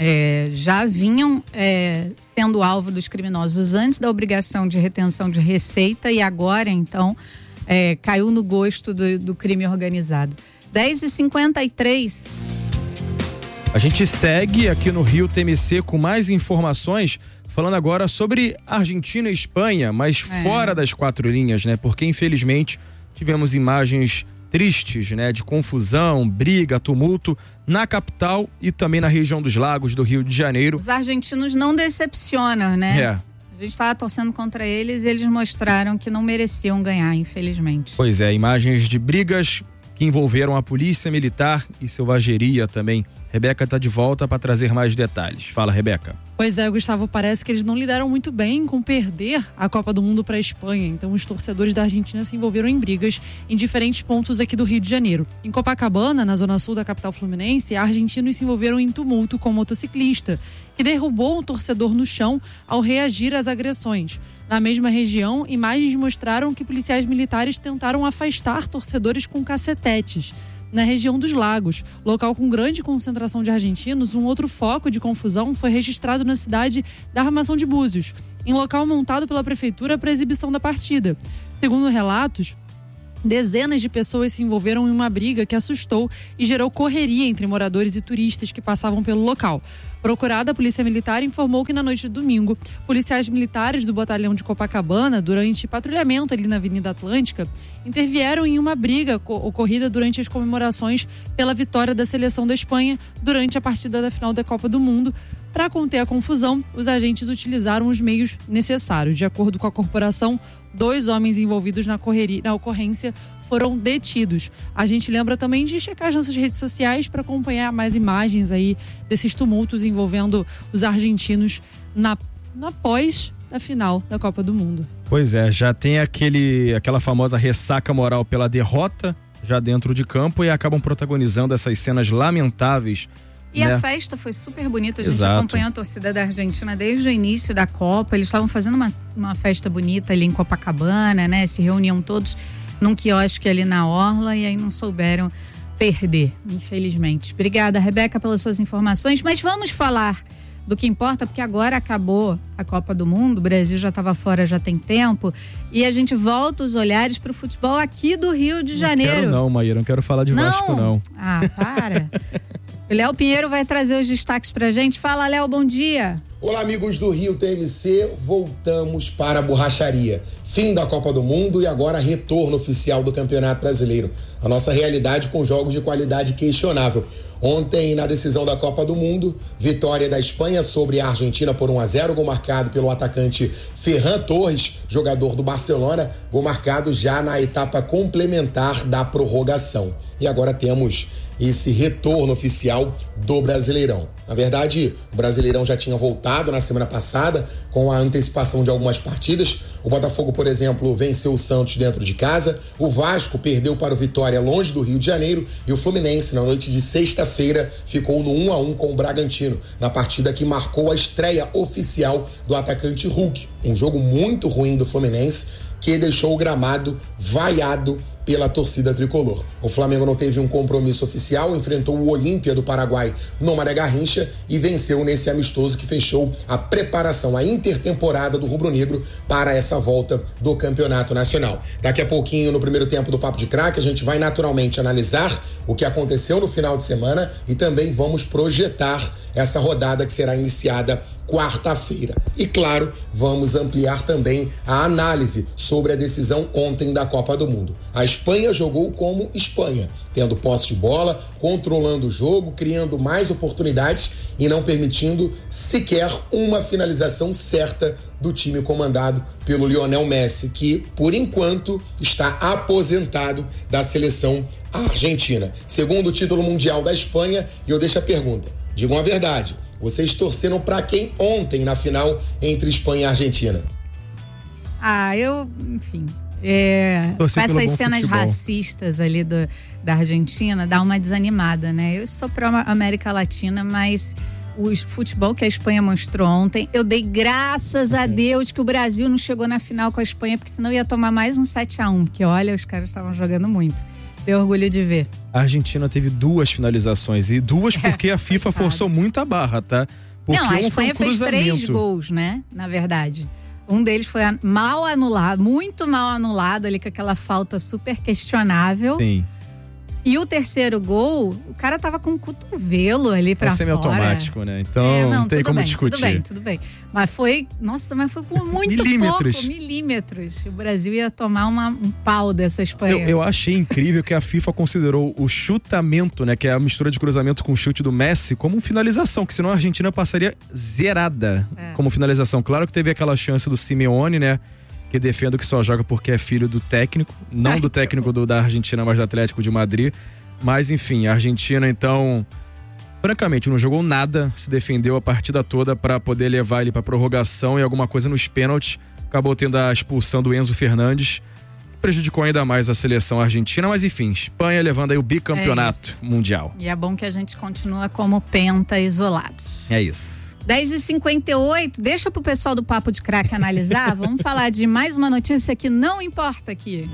Já vinham sendo alvo dos criminosos antes da obrigação de retenção de receita e agora, então, caiu no gosto do crime organizado. 10h53. A gente segue aqui no Rio TMC com mais informações, falando agora sobre Argentina e Espanha, mas fora das 4 linhas, né? Porque, infelizmente, tivemos imagens tristes, né, de confusão, briga, tumulto na capital e também na região dos Lagos do Rio de Janeiro. Os argentinos não decepcionam, né? A gente estava torcendo contra eles e eles mostraram que não mereciam ganhar, infelizmente. Pois é, imagens de brigas que envolveram a polícia militar e selvageria também Rebeca está de volta para trazer mais detalhes. Fala, Rebeca. Pois é, Gustavo, parece que eles não lidaram muito bem com perder a Copa do Mundo para a Espanha. Então os torcedores da Argentina se envolveram em brigas em diferentes pontos aqui do Rio de Janeiro. Em Copacabana, na zona sul da capital fluminense, argentinos se envolveram em tumulto com um motociclista, que derrubou um torcedor no chão ao reagir às agressões. Na mesma região, imagens mostraram que policiais militares tentaram afastar torcedores com cacetetes. Na região dos Lagos, local com grande concentração de argentinos, um outro foco de confusão foi registrado na cidade da Armação de Búzios, em local montado pela prefeitura para exibição da partida. Segundo relatos, dezenas de pessoas se envolveram em uma briga que assustou e gerou correria entre moradores e turistas que passavam pelo local. Procurada, a Polícia Militar informou que na noite de domingo, policiais militares do batalhão de Copacabana, durante patrulhamento ali na Avenida Atlântica, intervieram em uma briga ocorrida durante as comemorações pela vitória da seleção da Espanha durante a partida da final da Copa do Mundo. Para conter a confusão, os agentes utilizaram os meios necessários. De acordo com a corporação, 2 homens envolvidos na ocorrência foram detidos. A gente lembra também de checar as nossas redes sociais para acompanhar mais imagens aí desses tumultos envolvendo os argentinos na pós da final da Copa do Mundo. Pois é, já tem aquela famosa ressaca moral pela derrota já dentro de campo e acabam protagonizando essas cenas lamentáveis. E né? A festa foi super bonita, a gente Exato. acompanhou a torcida da Argentina desde o início da Copa, eles estavam fazendo uma festa bonita ali em Copacabana, né? Se reuniam todos num quiosque ali na orla e aí não souberam perder, infelizmente. Obrigada, Rebeca, pelas suas informações, mas vamos falar do que importa, porque agora acabou a Copa do Mundo, o Brasil já estava fora já tem tempo, e a gente volta os olhares para o futebol aqui do Rio de Janeiro. Não quero não, Maíra, não quero falar de Vasco não. Ah, para. O Léo Pinheiro vai trazer os destaques pra gente. Fala, Léo, bom dia. Olá, amigos do Rio TMC, voltamos para a borracharia. Fim da Copa do Mundo e agora retorno oficial do Campeonato Brasileiro. A nossa realidade com jogos de qualidade questionável. Ontem, na decisão da Copa do Mundo, vitória da Espanha sobre a Argentina por 1-0, gol marcado pelo atacante Ferran Torres, jogador do Barcelona, gol marcado já na etapa complementar da prorrogação. E agora temos esse retorno oficial do Brasileirão. Na verdade, o Brasileirão já tinha voltado na semana passada com a antecipação de algumas partidas. O Botafogo, por exemplo, venceu o Santos dentro de casa. O Vasco perdeu para o Vitória longe do Rio de Janeiro. E o Fluminense, na noite de sexta-feira, ficou no 1-1 com o Bragantino, na partida que marcou a estreia oficial do atacante Hulk. Um jogo muito ruim do Fluminense, que deixou o gramado vaiado pela torcida tricolor. O Flamengo não teve um compromisso oficial, enfrentou o Olímpia do Paraguai no Mané Garrincha e venceu nesse amistoso que fechou a preparação, a intertemporada do rubro-negro para essa volta do Campeonato Nacional. Daqui a pouquinho, no primeiro tempo do Papo de Craque, a gente vai naturalmente analisar o que aconteceu no final de semana e também vamos projetar essa rodada que será iniciada quarta-feira. E claro, vamos ampliar também a análise sobre a decisão ontem da Copa do Mundo. A Espanha jogou como Espanha, tendo posse de bola, controlando o jogo, criando mais oportunidades e não permitindo sequer uma finalização certa do time comandado pelo Lionel Messi, que, por enquanto, está aposentado da seleção argentina. Segundo título mundial da Espanha, e eu deixo a pergunta, digam a verdade, vocês torceram para quem ontem na final entre Espanha e Argentina? Enfim, com essas cenas racistas ali da Argentina, dá uma desanimada, né? Eu sou pró-América Latina, mas o futebol que a Espanha mostrou ontem, eu dei graças a Deus que o Brasil não chegou na final com a Espanha, porque senão ia tomar mais um 7-1, porque olha, os caras estavam jogando muito. Tenho orgulho de ver. A Argentina teve 2 finalizações e 2 porque a FIFA forçou muito a barra, tá? Porque não, a Espanha fez 3 gols, né? Na verdade. Um deles foi mal anulado, muito mal anulado ali com aquela falta super questionável. Sim. E o terceiro gol, o cara tava com o cotovelo ali pra fora. Semi-automático, né? Então não tem como discutir. Tudo bem. Mas foi por muito milímetros. O Brasil ia tomar um pau dessa Espanha. Eu achei incrível que a FIFA considerou o chutamento, né? Que é a mistura de cruzamento com o chute do Messi, como finalização, que senão a Argentina passaria zerada como finalização. Claro que teve aquela chance do Simeone, né? Que defendo que só joga porque é filho do técnico, não do técnico da Argentina, mas do Atlético de Madrid. Mas enfim, a Argentina então francamente, não jogou nada, se defendeu a partida toda para poder levar ele para prorrogação e alguma coisa nos pênaltis. Acabou tendo a expulsão do Enzo Fernandes. Prejudicou ainda mais a seleção argentina, mas enfim, Espanha levando aí o bicampeonato mundial. E é bom que a gente continua como penta isolados. É isso. 10h58, deixa pro pessoal do Papo de Craque analisar. Vamos falar de mais uma notícia que não importa aqui.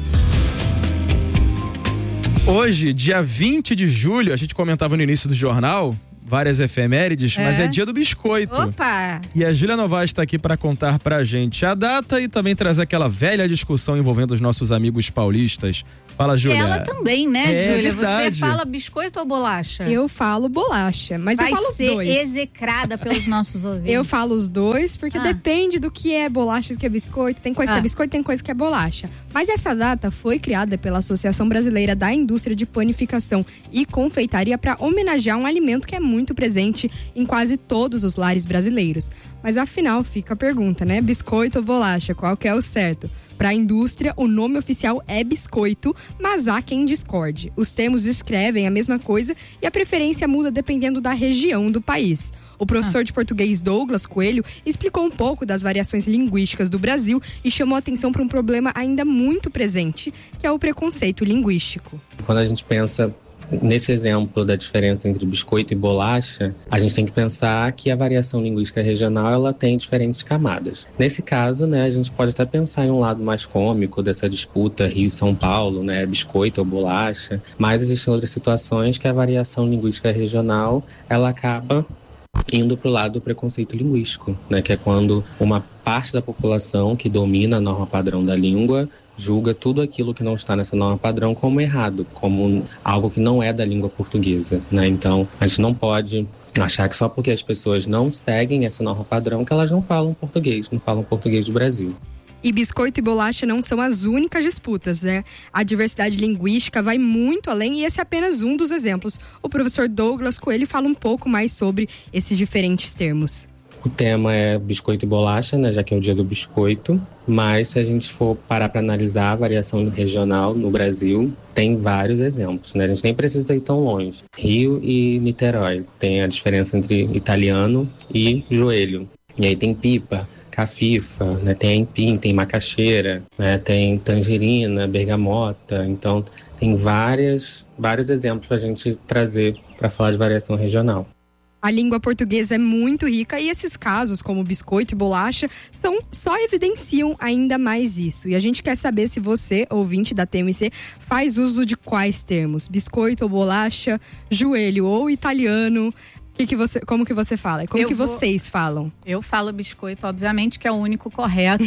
Hoje, dia 20 de julho, a gente comentava no início do jornal, várias efemérides, mas é dia do biscoito. Opa! E a Júlia Novaes está aqui para contar pra gente a data e também trazer aquela velha discussão envolvendo os nossos amigos paulistas. Fala, Júlia. Ela também, né, Júlia? Verdade. Você fala biscoito ou bolacha? Eu falo bolacha, mas vai eu falo os dois. Vai ser execrada pelos nossos ouvintes. Eu falo os dois, porque depende do que é bolacha e do que é biscoito. Tem coisa que é biscoito, tem coisa que é bolacha. Mas essa data foi criada pela Associação Brasileira da Indústria de Panificação e Confeitaria para homenagear um alimento que é muito presente em quase todos os lares brasileiros. Mas afinal, fica a pergunta, né? Biscoito ou bolacha? Qual que é o certo? Para a indústria, o nome oficial é biscoito, mas há quem discorde. Os termos descrevem a mesma coisa e a preferência muda dependendo da região do país. O professor de português Douglas Coelho explicou um pouco das variações linguísticas do Brasil e chamou a atenção para um problema ainda muito presente, que é o preconceito linguístico. Quando a gente pensa nesse exemplo da diferença entre biscoito e bolacha, a gente tem que pensar que a variação linguística regional ela tem diferentes camadas. Nesse caso, né, a gente pode até pensar em um lado mais cômico dessa disputa Rio-São Paulo, né, biscoito ou bolacha, mas existem outras situações que a variação linguística regional ela acaba indo para o lado do preconceito linguístico, né, que é quando uma parte da população que domina a norma padrão da língua julga tudo aquilo que não está nessa norma padrão como errado, como algo que não é da língua portuguesa, né? Então, a gente não pode achar que só porque as pessoas não seguem essa norma padrão que elas não falam português do Brasil. E biscoito e bolacha não são as únicas disputas, né? A diversidade linguística vai muito além e esse é apenas um dos exemplos. O professor Douglas Coelho fala um pouco mais sobre esses diferentes termos. O tema é biscoito e bolacha, né, já que é o dia do biscoito, mas se a gente for parar para analisar a variação regional no Brasil, tem vários exemplos, né? A gente nem precisa ir tão longe. Rio e Niterói tem a diferença entre italiano e joelho. E aí tem pipa, cafifa, né? Tem aipim, tem macaxeira, né? Tem tangerina, bergamota. Então tem vários exemplos para a gente trazer para falar de variação regional. A língua portuguesa é muito rica e esses casos, como biscoito e bolacha, só evidenciam ainda mais isso. E a gente quer saber se você, ouvinte da TMC, faz uso de quais termos? Biscoito ou bolacha, joelho ou italiano? Como que você fala? Vocês falam? Eu falo biscoito, obviamente, que é o único correto.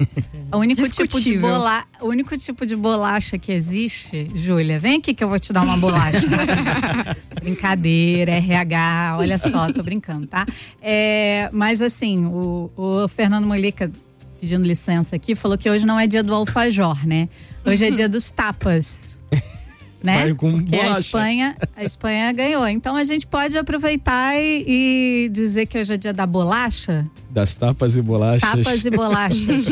O único tipo de bolacha que existe, Júlia, vem aqui que eu vou te dar uma bolacha. Brincadeira, RH, olha só, tô brincando, tá? Mas assim, o Fernando Molica, pedindo licença aqui, falou que hoje não é dia do alfajor, né? Hoje é dia dos tapas. Né? Porque a Espanha ganhou. Então a gente pode aproveitar e dizer que hoje é dia da bolacha. Das tapas e bolachas. Tapas e bolachas.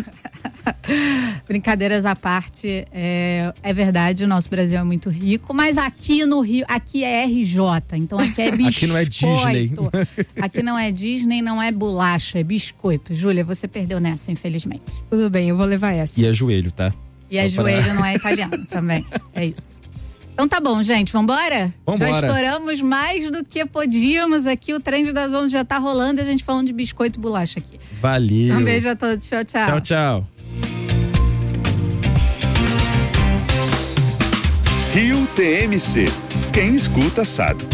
Brincadeiras à parte, é verdade, o nosso Brasil é muito rico, mas aqui no Rio, aqui é RJ, então aqui é biscoito. Aqui não é Disney. Aqui não é Disney, não é bolacha, é biscoito. Júlia, você perdeu nessa, infelizmente. Tudo bem, eu vou levar essa. E é joelho, tá? E é joelho, não é italiano também, é isso. Então tá bom, gente, vambora? Já estouramos mais do que podíamos aqui, o Trend das 11 já tá rolando e a gente falando de biscoito e bolacha aqui. Valeu. Um beijo a todos, tchau, tchau. Tchau, tchau. Rio TMC. Quem escuta sabe.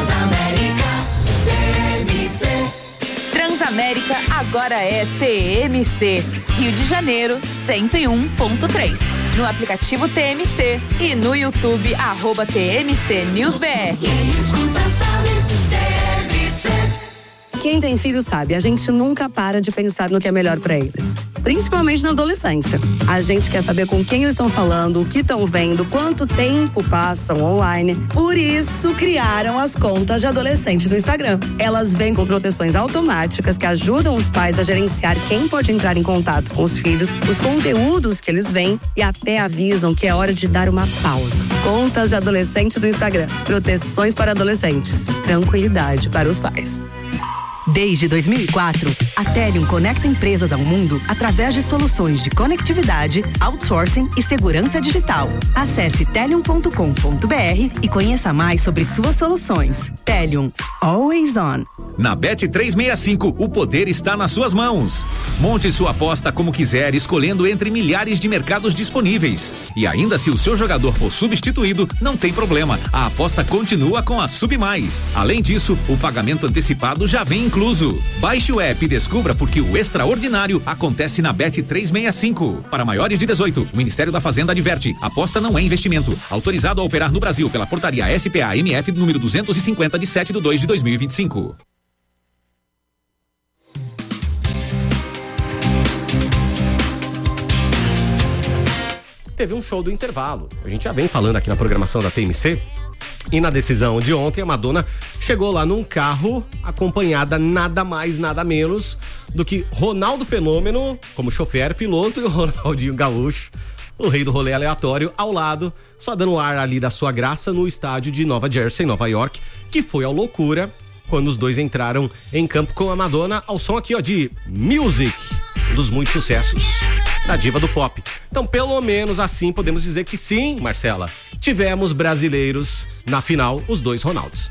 Transamérica agora é TMC. Rio de Janeiro 101.3. No aplicativo TMC e no YouTube @TMC News BR. quem tem filho sabe, a gente nunca para de pensar no que é melhor pra eles. Principalmente na adolescência. A gente quer saber com quem eles estão falando, o que estão vendo, quanto tempo passam online. Por isso, criaram as contas de adolescente do Instagram. Elas vêm com proteções automáticas que ajudam os pais a gerenciar quem pode entrar em contato com os filhos, os conteúdos que eles veem e até avisam que é hora de dar uma pausa. Contas de adolescente do Instagram. Proteções para adolescentes. Tranquilidade para os pais. Desde 2004, a Telium conecta empresas ao mundo através de soluções de conectividade, outsourcing e segurança digital. Acesse telium.com.br e conheça mais sobre suas soluções. Telium, always on. Na Bet365, o poder está nas suas mãos. Monte sua aposta como quiser, escolhendo entre milhares de mercados disponíveis. E ainda se o seu jogador for substituído, não tem problema. A aposta continua com a Submais. Além disso, o pagamento antecipado já vem incluso. Baixe o app e descubra porque o extraordinário acontece na Bet365. Para maiores de 18, o Ministério da Fazenda adverte: aposta não é investimento. Autorizado a operar no Brasil pela portaria SPA-MF número 250 de 7/2/2025. Teve um show do intervalo. A gente já vem falando aqui na programação da TMC. E na decisão de ontem, a Madonna chegou lá num carro acompanhada nada mais, nada menos do que Ronaldo Fenômeno como chofer, piloto, e o Ronaldinho Gaúcho, o rei do rolê aleatório, ao lado, só dando ar ali da sua graça no estádio de Nova Jersey, Nova York, que foi a loucura quando os dois entraram em campo com a Madonna ao som aqui, ó, de Music, um dos muitos sucessos da diva do pop. Então, pelo menos assim, podemos dizer que sim, Marcela, tivemos brasileiros na final, os dois Ronaldos.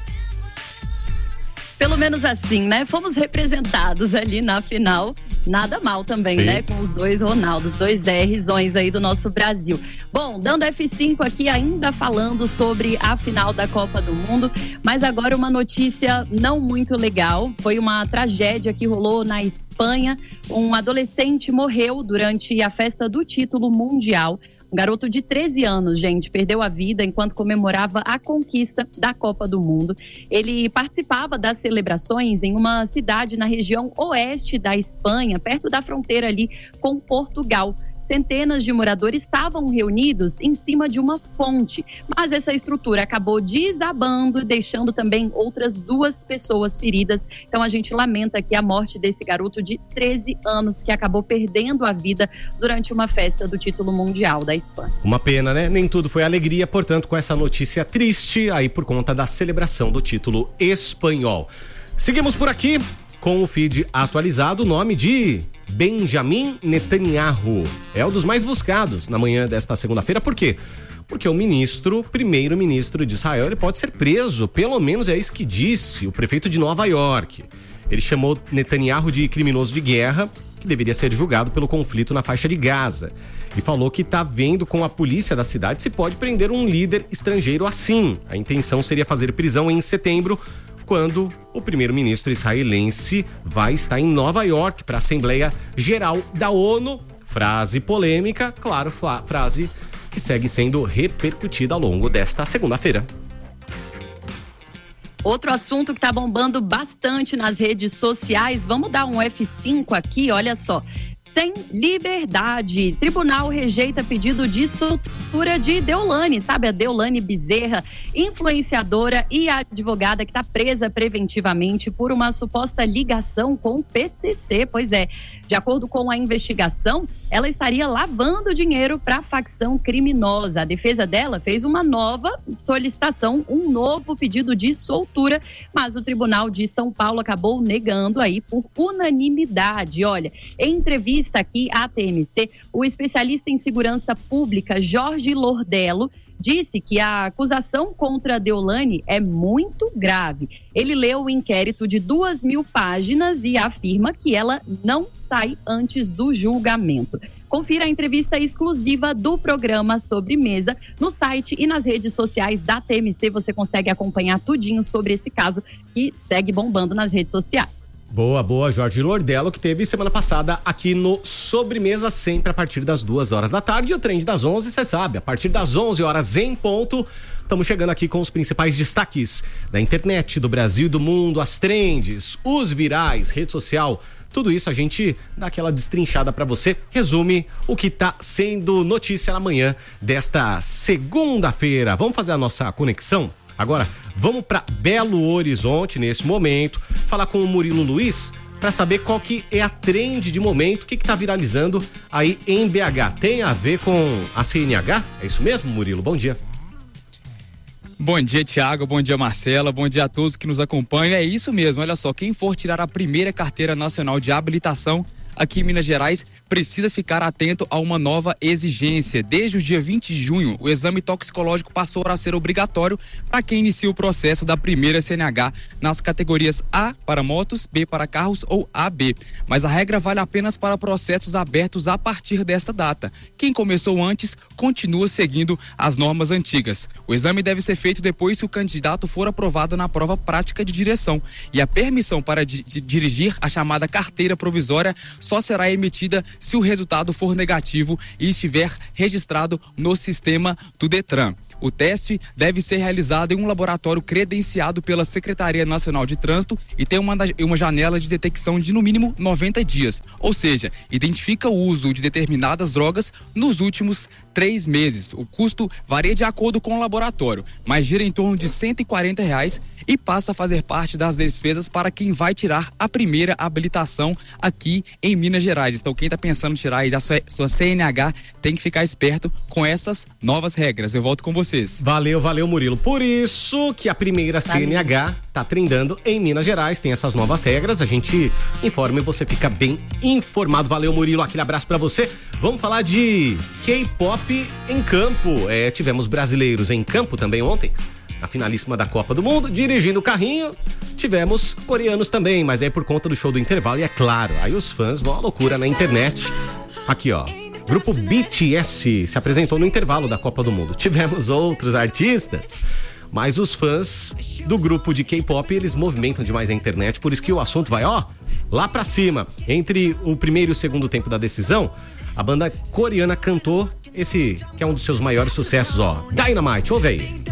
Pelo menos assim, né? Fomos representados ali na final. Nada mal também, sim, né? Com os dois Ronaldos, dois DRzões aí do nosso Brasil. Bom, dando F5 aqui, ainda falando sobre a final da Copa do Mundo, mas agora uma notícia não muito legal. Foi uma tragédia que rolou na Espanha. Um adolescente morreu durante a festa do título mundial. Um garoto de 13 anos, gente, perdeu a vida enquanto comemorava a conquista da Copa do Mundo. Ele participava das celebrações em uma cidade na região oeste da Espanha, perto da fronteira ali com Portugal. Centenas de moradores estavam reunidos em cima de uma fonte, mas essa estrutura acabou desabando, deixando também outras 2 pessoas feridas. Então a gente lamenta aqui a morte desse garoto de 13 anos que acabou perdendo a vida durante uma festa do título mundial da Espanha. Uma pena, né? Nem tudo foi alegria, portanto, com essa notícia triste aí por conta da celebração do título espanhol. Seguimos por aqui com o feed atualizado, o nome de Benjamin Netanyahu é um dos mais buscados na manhã desta segunda-feira. Por quê? Porque o primeiro-ministro de Israel, ele pode ser preso, pelo menos é isso que disse o prefeito de Nova York. Ele chamou Netanyahu de criminoso de guerra, que deveria ser julgado pelo conflito na faixa de Gaza. E falou que está vendo com a polícia da cidade se pode prender um líder estrangeiro assim. A intenção seria fazer prisão em setembro, quando o primeiro-ministro israelense vai estar em Nova York para a Assembleia Geral da ONU. Frase polêmica, claro, frase que segue sendo repercutida ao longo desta segunda-feira. Outro assunto que está bombando bastante nas redes sociais, vamos dar um F5 aqui, olha só. Sem liberdade. Tribunal rejeita pedido de soltura de Deolane, sabe? A Deolane Bezerra, influenciadora e advogada que está presa preventivamente por uma suposta ligação com o PCC. Pois é, de acordo com a investigação, ela estaria lavando dinheiro para a facção criminosa. A defesa dela fez uma nova solicitação, um novo pedido de soltura, mas o Tribunal de São Paulo acabou negando aí por unanimidade. Olha, em entrevista aqui à TMC, o especialista em segurança pública Jorge Lordello disse que a acusação contra a Deolane é muito grave. Ele leu o inquérito de 2.000 páginas e afirma que ela não sai antes do julgamento. Confira a entrevista exclusiva do programa Sobremesa no site e nas redes sociais da TMC. Você consegue acompanhar tudinho sobre esse caso que segue bombando nas redes sociais. Boa, Jorge Lordello, que teve semana passada aqui no Sobremesa, sempre a partir das 2 horas da tarde. E o Trend das 11, você sabe, a partir das 11 horas em ponto, estamos chegando aqui com os principais destaques da internet, do Brasil e do mundo, as trends, os virais, rede social. Tudo isso a gente dá aquela destrinchada para você, resume o que tá sendo notícia na manhã desta segunda-feira. Vamos fazer a nossa conexão? Agora, vamos para Belo Horizonte nesse momento, falar com o Murilo Luiz para saber qual que é a trend de momento, o que tá viralizando aí em BH. Tem a ver com a CNH? É isso mesmo, Murilo? Bom dia. Bom dia, Thiago. Bom dia, Marcela. Bom dia a todos que nos acompanham. É isso mesmo. Olha só, quem for tirar a primeira carteira nacional de habilitação aqui em Minas Gerais precisa ficar atento a uma nova exigência. Desde o dia 20 de junho, o exame toxicológico passou a ser obrigatório para quem inicia o processo da primeira CNH nas categorias A para motos, B para carros ou AB. Mas a regra vale apenas para processos abertos a partir desta data. Quem começou antes continua seguindo as normas antigas. O exame deve ser feito depois que o candidato for aprovado na prova prática de direção. E a permissão para dirigir, a chamada carteira provisória, só será emitida se o resultado for negativo e estiver registrado no sistema do Detran. O teste deve ser realizado em um laboratório credenciado pela Secretaria Nacional de Trânsito e tem uma janela de detecção de no mínimo 90 dias. Ou seja, identifica o uso de determinadas drogas nos últimos 3 meses. O custo varia de acordo com o laboratório, mas gira em torno de R$140 e passa a fazer parte das despesas para quem vai tirar a primeira habilitação aqui em Minas Gerais. Então, quem está pensando em tirar aí a sua CNH tem que ficar esperto com essas novas regras. Eu volto com vocês. Valeu, Murilo. Por isso que a primeira CNH tá trendando em Minas Gerais, tem essas novas regras, a gente informa e você fica bem informado. Valeu, Murilo, aquele abraço pra você. Vamos falar de K-pop em campo. Tivemos brasileiros em campo também ontem, a finalíssima da Copa do Mundo, dirigindo o carrinho. Tivemos coreanos também, mas é por conta do show do intervalo e é claro, aí os fãs vão à loucura na internet. Aqui, ó. Grupo BTS se apresentou no intervalo da Copa do Mundo. Tivemos outros artistas, mas os fãs do grupo de K-pop, eles movimentam demais a internet, por isso que o assunto vai, lá pra cima. Entre o primeiro e o segundo tempo da decisão, a banda coreana cantou esse que é um dos seus maiores sucessos, Dynamite. Ouve aí.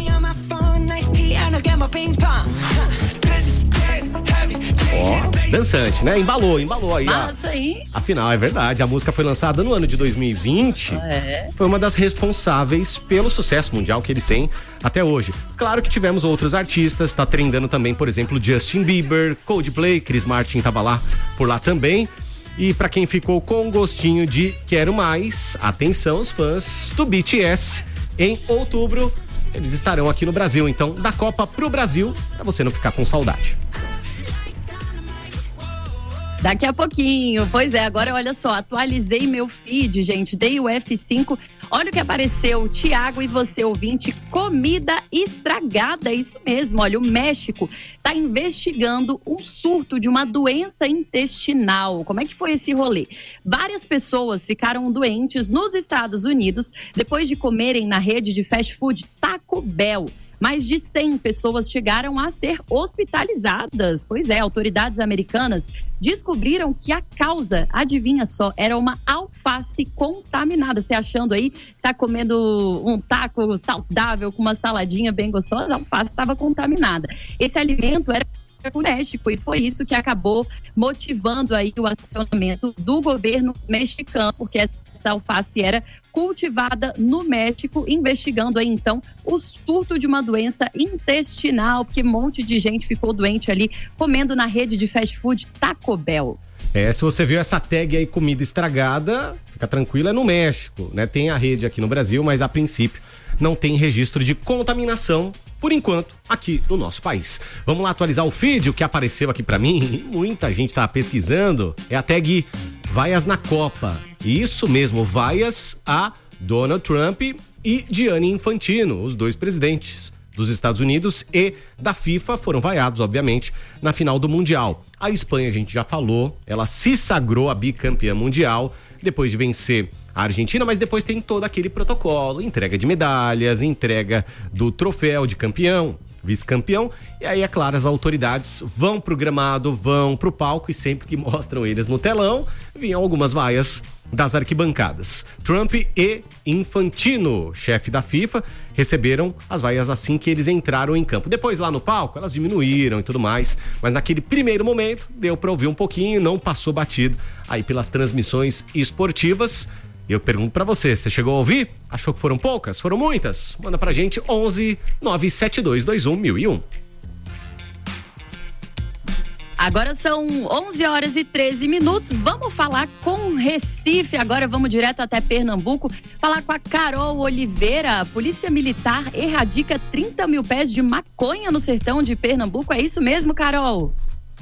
Dançante, né? Embalou aí. Massa, hein? Afinal, é verdade, a música foi lançada no ano de 2020. Foi uma das responsáveis pelo sucesso mundial que eles têm até hoje. Claro que tivemos outros artistas, tá trendando também, por exemplo, Justin Bieber, Coldplay, Chris Martin tava lá por lá também. E pra quem ficou com gostinho de quero mais, atenção, os fãs do BTS, em outubro eles estarão aqui no Brasil, então, da Copa pro Brasil, pra você não ficar com saudade. Daqui a pouquinho, pois é, agora olha só, atualizei meu feed, gente, dei o F5, olha o que apareceu, Thiago e você ouvinte, comida estragada, é isso mesmo, olha, o México está investigando um surto de uma doença intestinal. Como é que foi esse rolê? Várias pessoas ficaram doentes nos Estados Unidos depois de comerem na rede de fast food Taco Bell. Mais de 100 pessoas chegaram a ser hospitalizadas. Pois é, autoridades americanas descobriram que a causa, adivinha só, era uma alface contaminada. Você achando aí, tá comendo um taco saudável com uma saladinha bem gostosa, a alface estava contaminada. Esse alimento era o México e foi isso que acabou motivando aí o acionamento do governo mexicano, porque essa alface era cultivada no México, investigando aí então o surto de uma doença intestinal, porque um monte de gente ficou doente ali comendo na rede de fast food Taco Bell. Se você viu essa tag aí, comida estragada, fica tranquilo, é no México, né? Tem a rede aqui no Brasil, mas a princípio não tem registro de contaminação, por enquanto, aqui no nosso país. Vamos lá atualizar o feed, o que apareceu aqui pra mim, muita gente tá pesquisando, é a tag Vaias na Copa. Isso mesmo, vaias a Donald Trump e Gianni Infantino, os dois presidentes dos Estados Unidos e da FIFA foram vaiados, obviamente, na final do Mundial. A Espanha, a gente já falou, ela se sagrou a bicampeã mundial depois de vencer a Argentina, mas depois tem todo aquele protocolo, entrega de medalhas, entrega do troféu de campeão, vice-campeão, e aí, é claro, as autoridades vão pro gramado, vão pro palco e sempre que mostram eles no telão, vinham algumas vaias das arquibancadas. Trump e Infantino, chefe da FIFA, receberam as vaias assim que eles entraram em campo. Depois lá no palco, elas diminuíram e tudo mais, mas naquele primeiro momento deu pra ouvir um pouquinho, não passou batido aí pelas transmissões esportivas. E eu pergunto pra você chegou a ouvir? Achou que foram poucas? Foram muitas? Manda pra gente 11 97221 1001. Agora são 11 horas e 13 minutos. Vamos falar com Recife. Agora vamos direto até Pernambuco. Falar com a Carol Oliveira. A Polícia Militar erradica 30 mil pés de maconha no sertão de Pernambuco. É isso mesmo, Carol?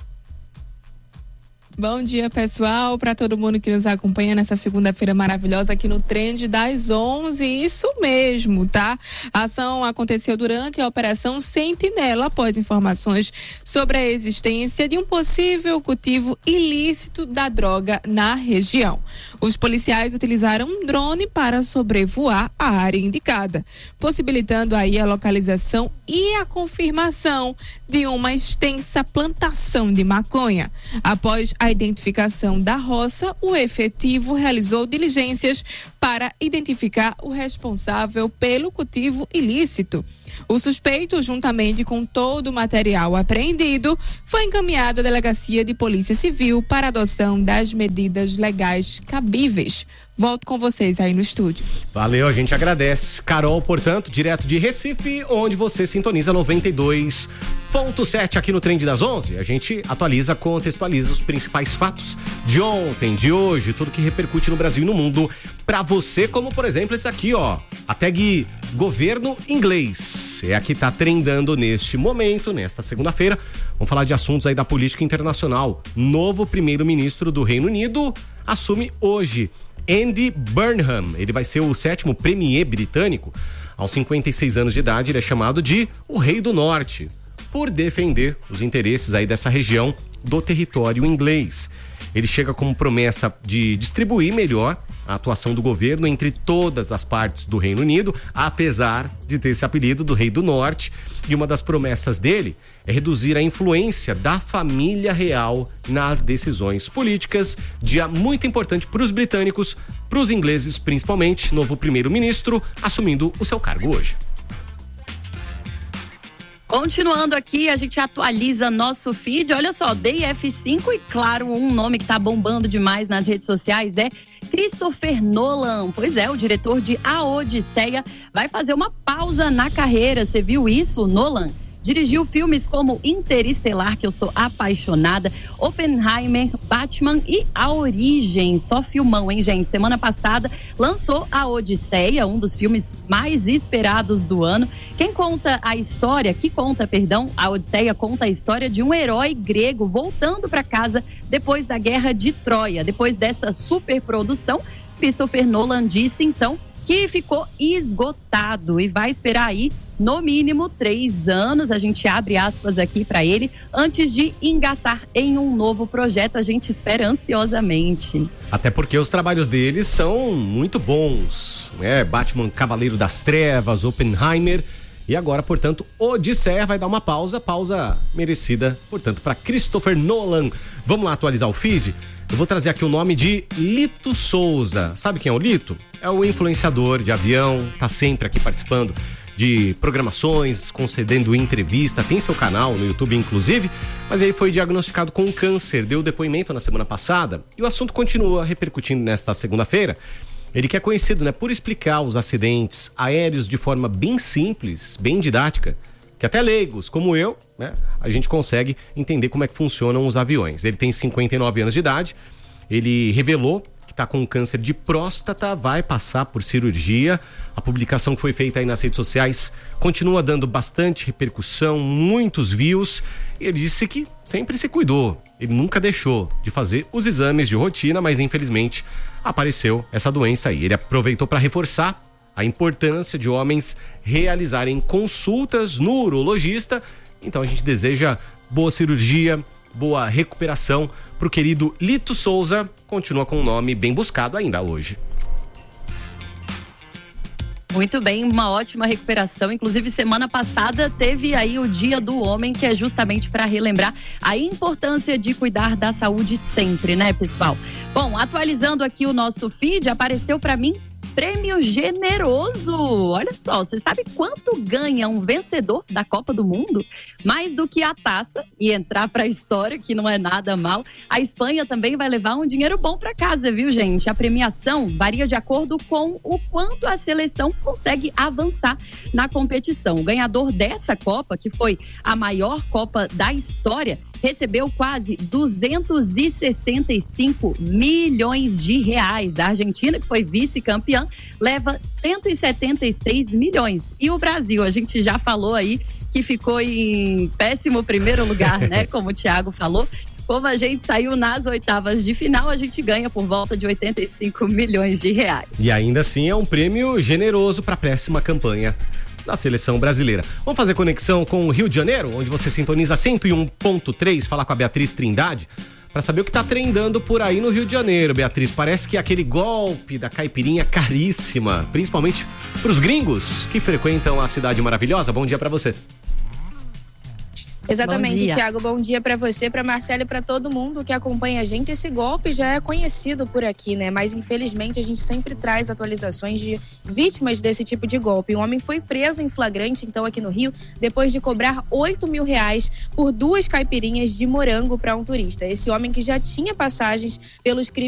Bom dia, pessoal, para todo mundo que nos acompanha nessa segunda-feira maravilhosa aqui no Trend das 11, isso mesmo, tá? A ação aconteceu durante a Operação Sentinela, após informações sobre a existência de um possível cultivo ilícito da droga na região. Os policiais utilizaram um drone para sobrevoar a área indicada, possibilitando aí a localização e a confirmação de uma extensa plantação de maconha. Após a identificação da roça, o efetivo realizou diligências para identificar o responsável pelo cultivo ilícito. O suspeito, juntamente com todo o material apreendido, foi encaminhado à Delegacia de Polícia Civil para adoção das medidas legais cabíveis. Volto com vocês aí no estúdio. Valeu, a gente agradece. Carol, portanto, direto de Recife, onde você sintoniza 92.7 aqui no Trend das 11. A gente atualiza, contextualiza os principais fatos de ontem, de hoje, tudo que repercute no Brasil e no mundo pra você, como por exemplo esse aqui, ó. A tag Governo Inglês. É a que tá trendando neste momento, nesta segunda-feira. Vamos falar de assuntos aí da política internacional. Novo primeiro-ministro do Reino Unido assume hoje. Andy Burnham, ele vai ser o 7º premier britânico. Aos 56 anos de idade, ele é chamado de o Rei do Norte, por defender os interesses aí dessa região do território inglês. Ele chega como promessa de distribuir melhor a atuação do governo entre todas as partes do Reino Unido, apesar de ter esse apelido do Rei do Norte. E uma das promessas dele é reduzir a influência da família real nas decisões políticas. Dia muito importante para os britânicos, para os ingleses principalmente. Novo primeiro-ministro assumindo o seu cargo hoje. Continuando aqui, a gente atualiza nosso feed. Olha só, dei F5 e, claro, um nome que tá bombando demais nas redes sociais é Christopher Nolan. Pois é, o diretor de A Odisseia vai fazer uma pausa na carreira. Você viu isso, Nolan? Dirigiu filmes como Interestelar, que eu sou apaixonada, Oppenheimer, Batman e A Origem. Só filmão, hein, gente? Semana passada lançou A Odisseia, um dos filmes mais esperados do ano. A Odisseia conta a história de um herói grego voltando para casa depois da Guerra de Troia. Depois dessa superprodução, Christopher Nolan disse, então, que ficou esgotado e vai esperar aí no mínimo 3 anos, a gente abre aspas aqui para ele, antes de engatar em um novo projeto. A gente espera ansiosamente. Até porque os trabalhos deles são muito bons, né? Batman Cavaleiro das Trevas, Oppenheimer e agora, portanto, Odisseia vai dar uma pausa merecida, portanto, para Christopher Nolan. Vamos lá atualizar o feed? Eu vou trazer aqui o nome de Lito Souza. Sabe quem é o Lito? É o influenciador de avião, tá sempre aqui participando de programações, concedendo entrevista, tem seu canal no YouTube inclusive, mas ele foi diagnosticado com câncer, deu depoimento na semana passada e o assunto continua repercutindo nesta segunda-feira. Ele que é conhecido, né, por explicar os acidentes aéreos de forma bem simples, bem didática, que até leigos como eu, né, a gente consegue entender como é que funcionam os aviões. Ele tem 59 anos de idade, ele revelou que está com câncer de próstata, vai passar por cirurgia. A publicação que foi feita aí nas redes sociais continua dando bastante repercussão, muitos views. Ele disse que sempre se cuidou, ele nunca deixou de fazer os exames de rotina, mas infelizmente apareceu essa doença aí. Ele aproveitou para reforçar a importância de homens realizarem consultas no urologista. Então a gente deseja boa cirurgia, boa recuperação pro querido Lito Souza, continua com um nome bem buscado ainda hoje. Muito bem, uma ótima recuperação. Inclusive, semana passada teve aí o Dia do Homem, que é justamente para relembrar a importância de cuidar da saúde sempre, né, pessoal? Bom, atualizando aqui o nosso feed, apareceu para mim prêmio generoso. Olha só, você sabe quanto ganha um vencedor da Copa do Mundo? Mais do que a taça e entrar para a história, que não é nada mal. A Espanha também vai levar um dinheiro bom para casa, viu, gente? A premiação varia de acordo com o quanto a seleção consegue avançar na competição. O ganhador dessa Copa, que foi a maior Copa da história, recebeu quase 265 milhões de reais. A Argentina, que foi vice-campeã, leva 176 milhões. E o Brasil, a gente já falou aí que ficou em péssimo primeiro lugar, né? Como o Thiago falou. Como a gente saiu nas oitavas de final, a gente ganha por volta de 85 milhões de reais. E ainda assim é um prêmio generoso para a próxima campanha da seleção brasileira. Vamos fazer conexão com o Rio de Janeiro, onde você sintoniza 101.3, falar com a Beatriz Trindade, para saber o que tá trendando por aí no Rio de Janeiro. Beatriz, parece que aquele golpe da caipirinha caríssima, principalmente para os gringos que frequentam a cidade maravilhosa. Bom dia para você. Exatamente, Thiago. Bom dia para você, para Marcela e para todo mundo que acompanha a gente. Esse golpe já é conhecido por aqui, né? Mas infelizmente a gente sempre traz atualizações de vítimas desse tipo de golpe. Um homem foi preso em flagrante, então, aqui no Rio, depois de cobrar R$8 mil por 2 caipirinhas de morango para um turista. Esse homem que já tinha passagens pelos crimes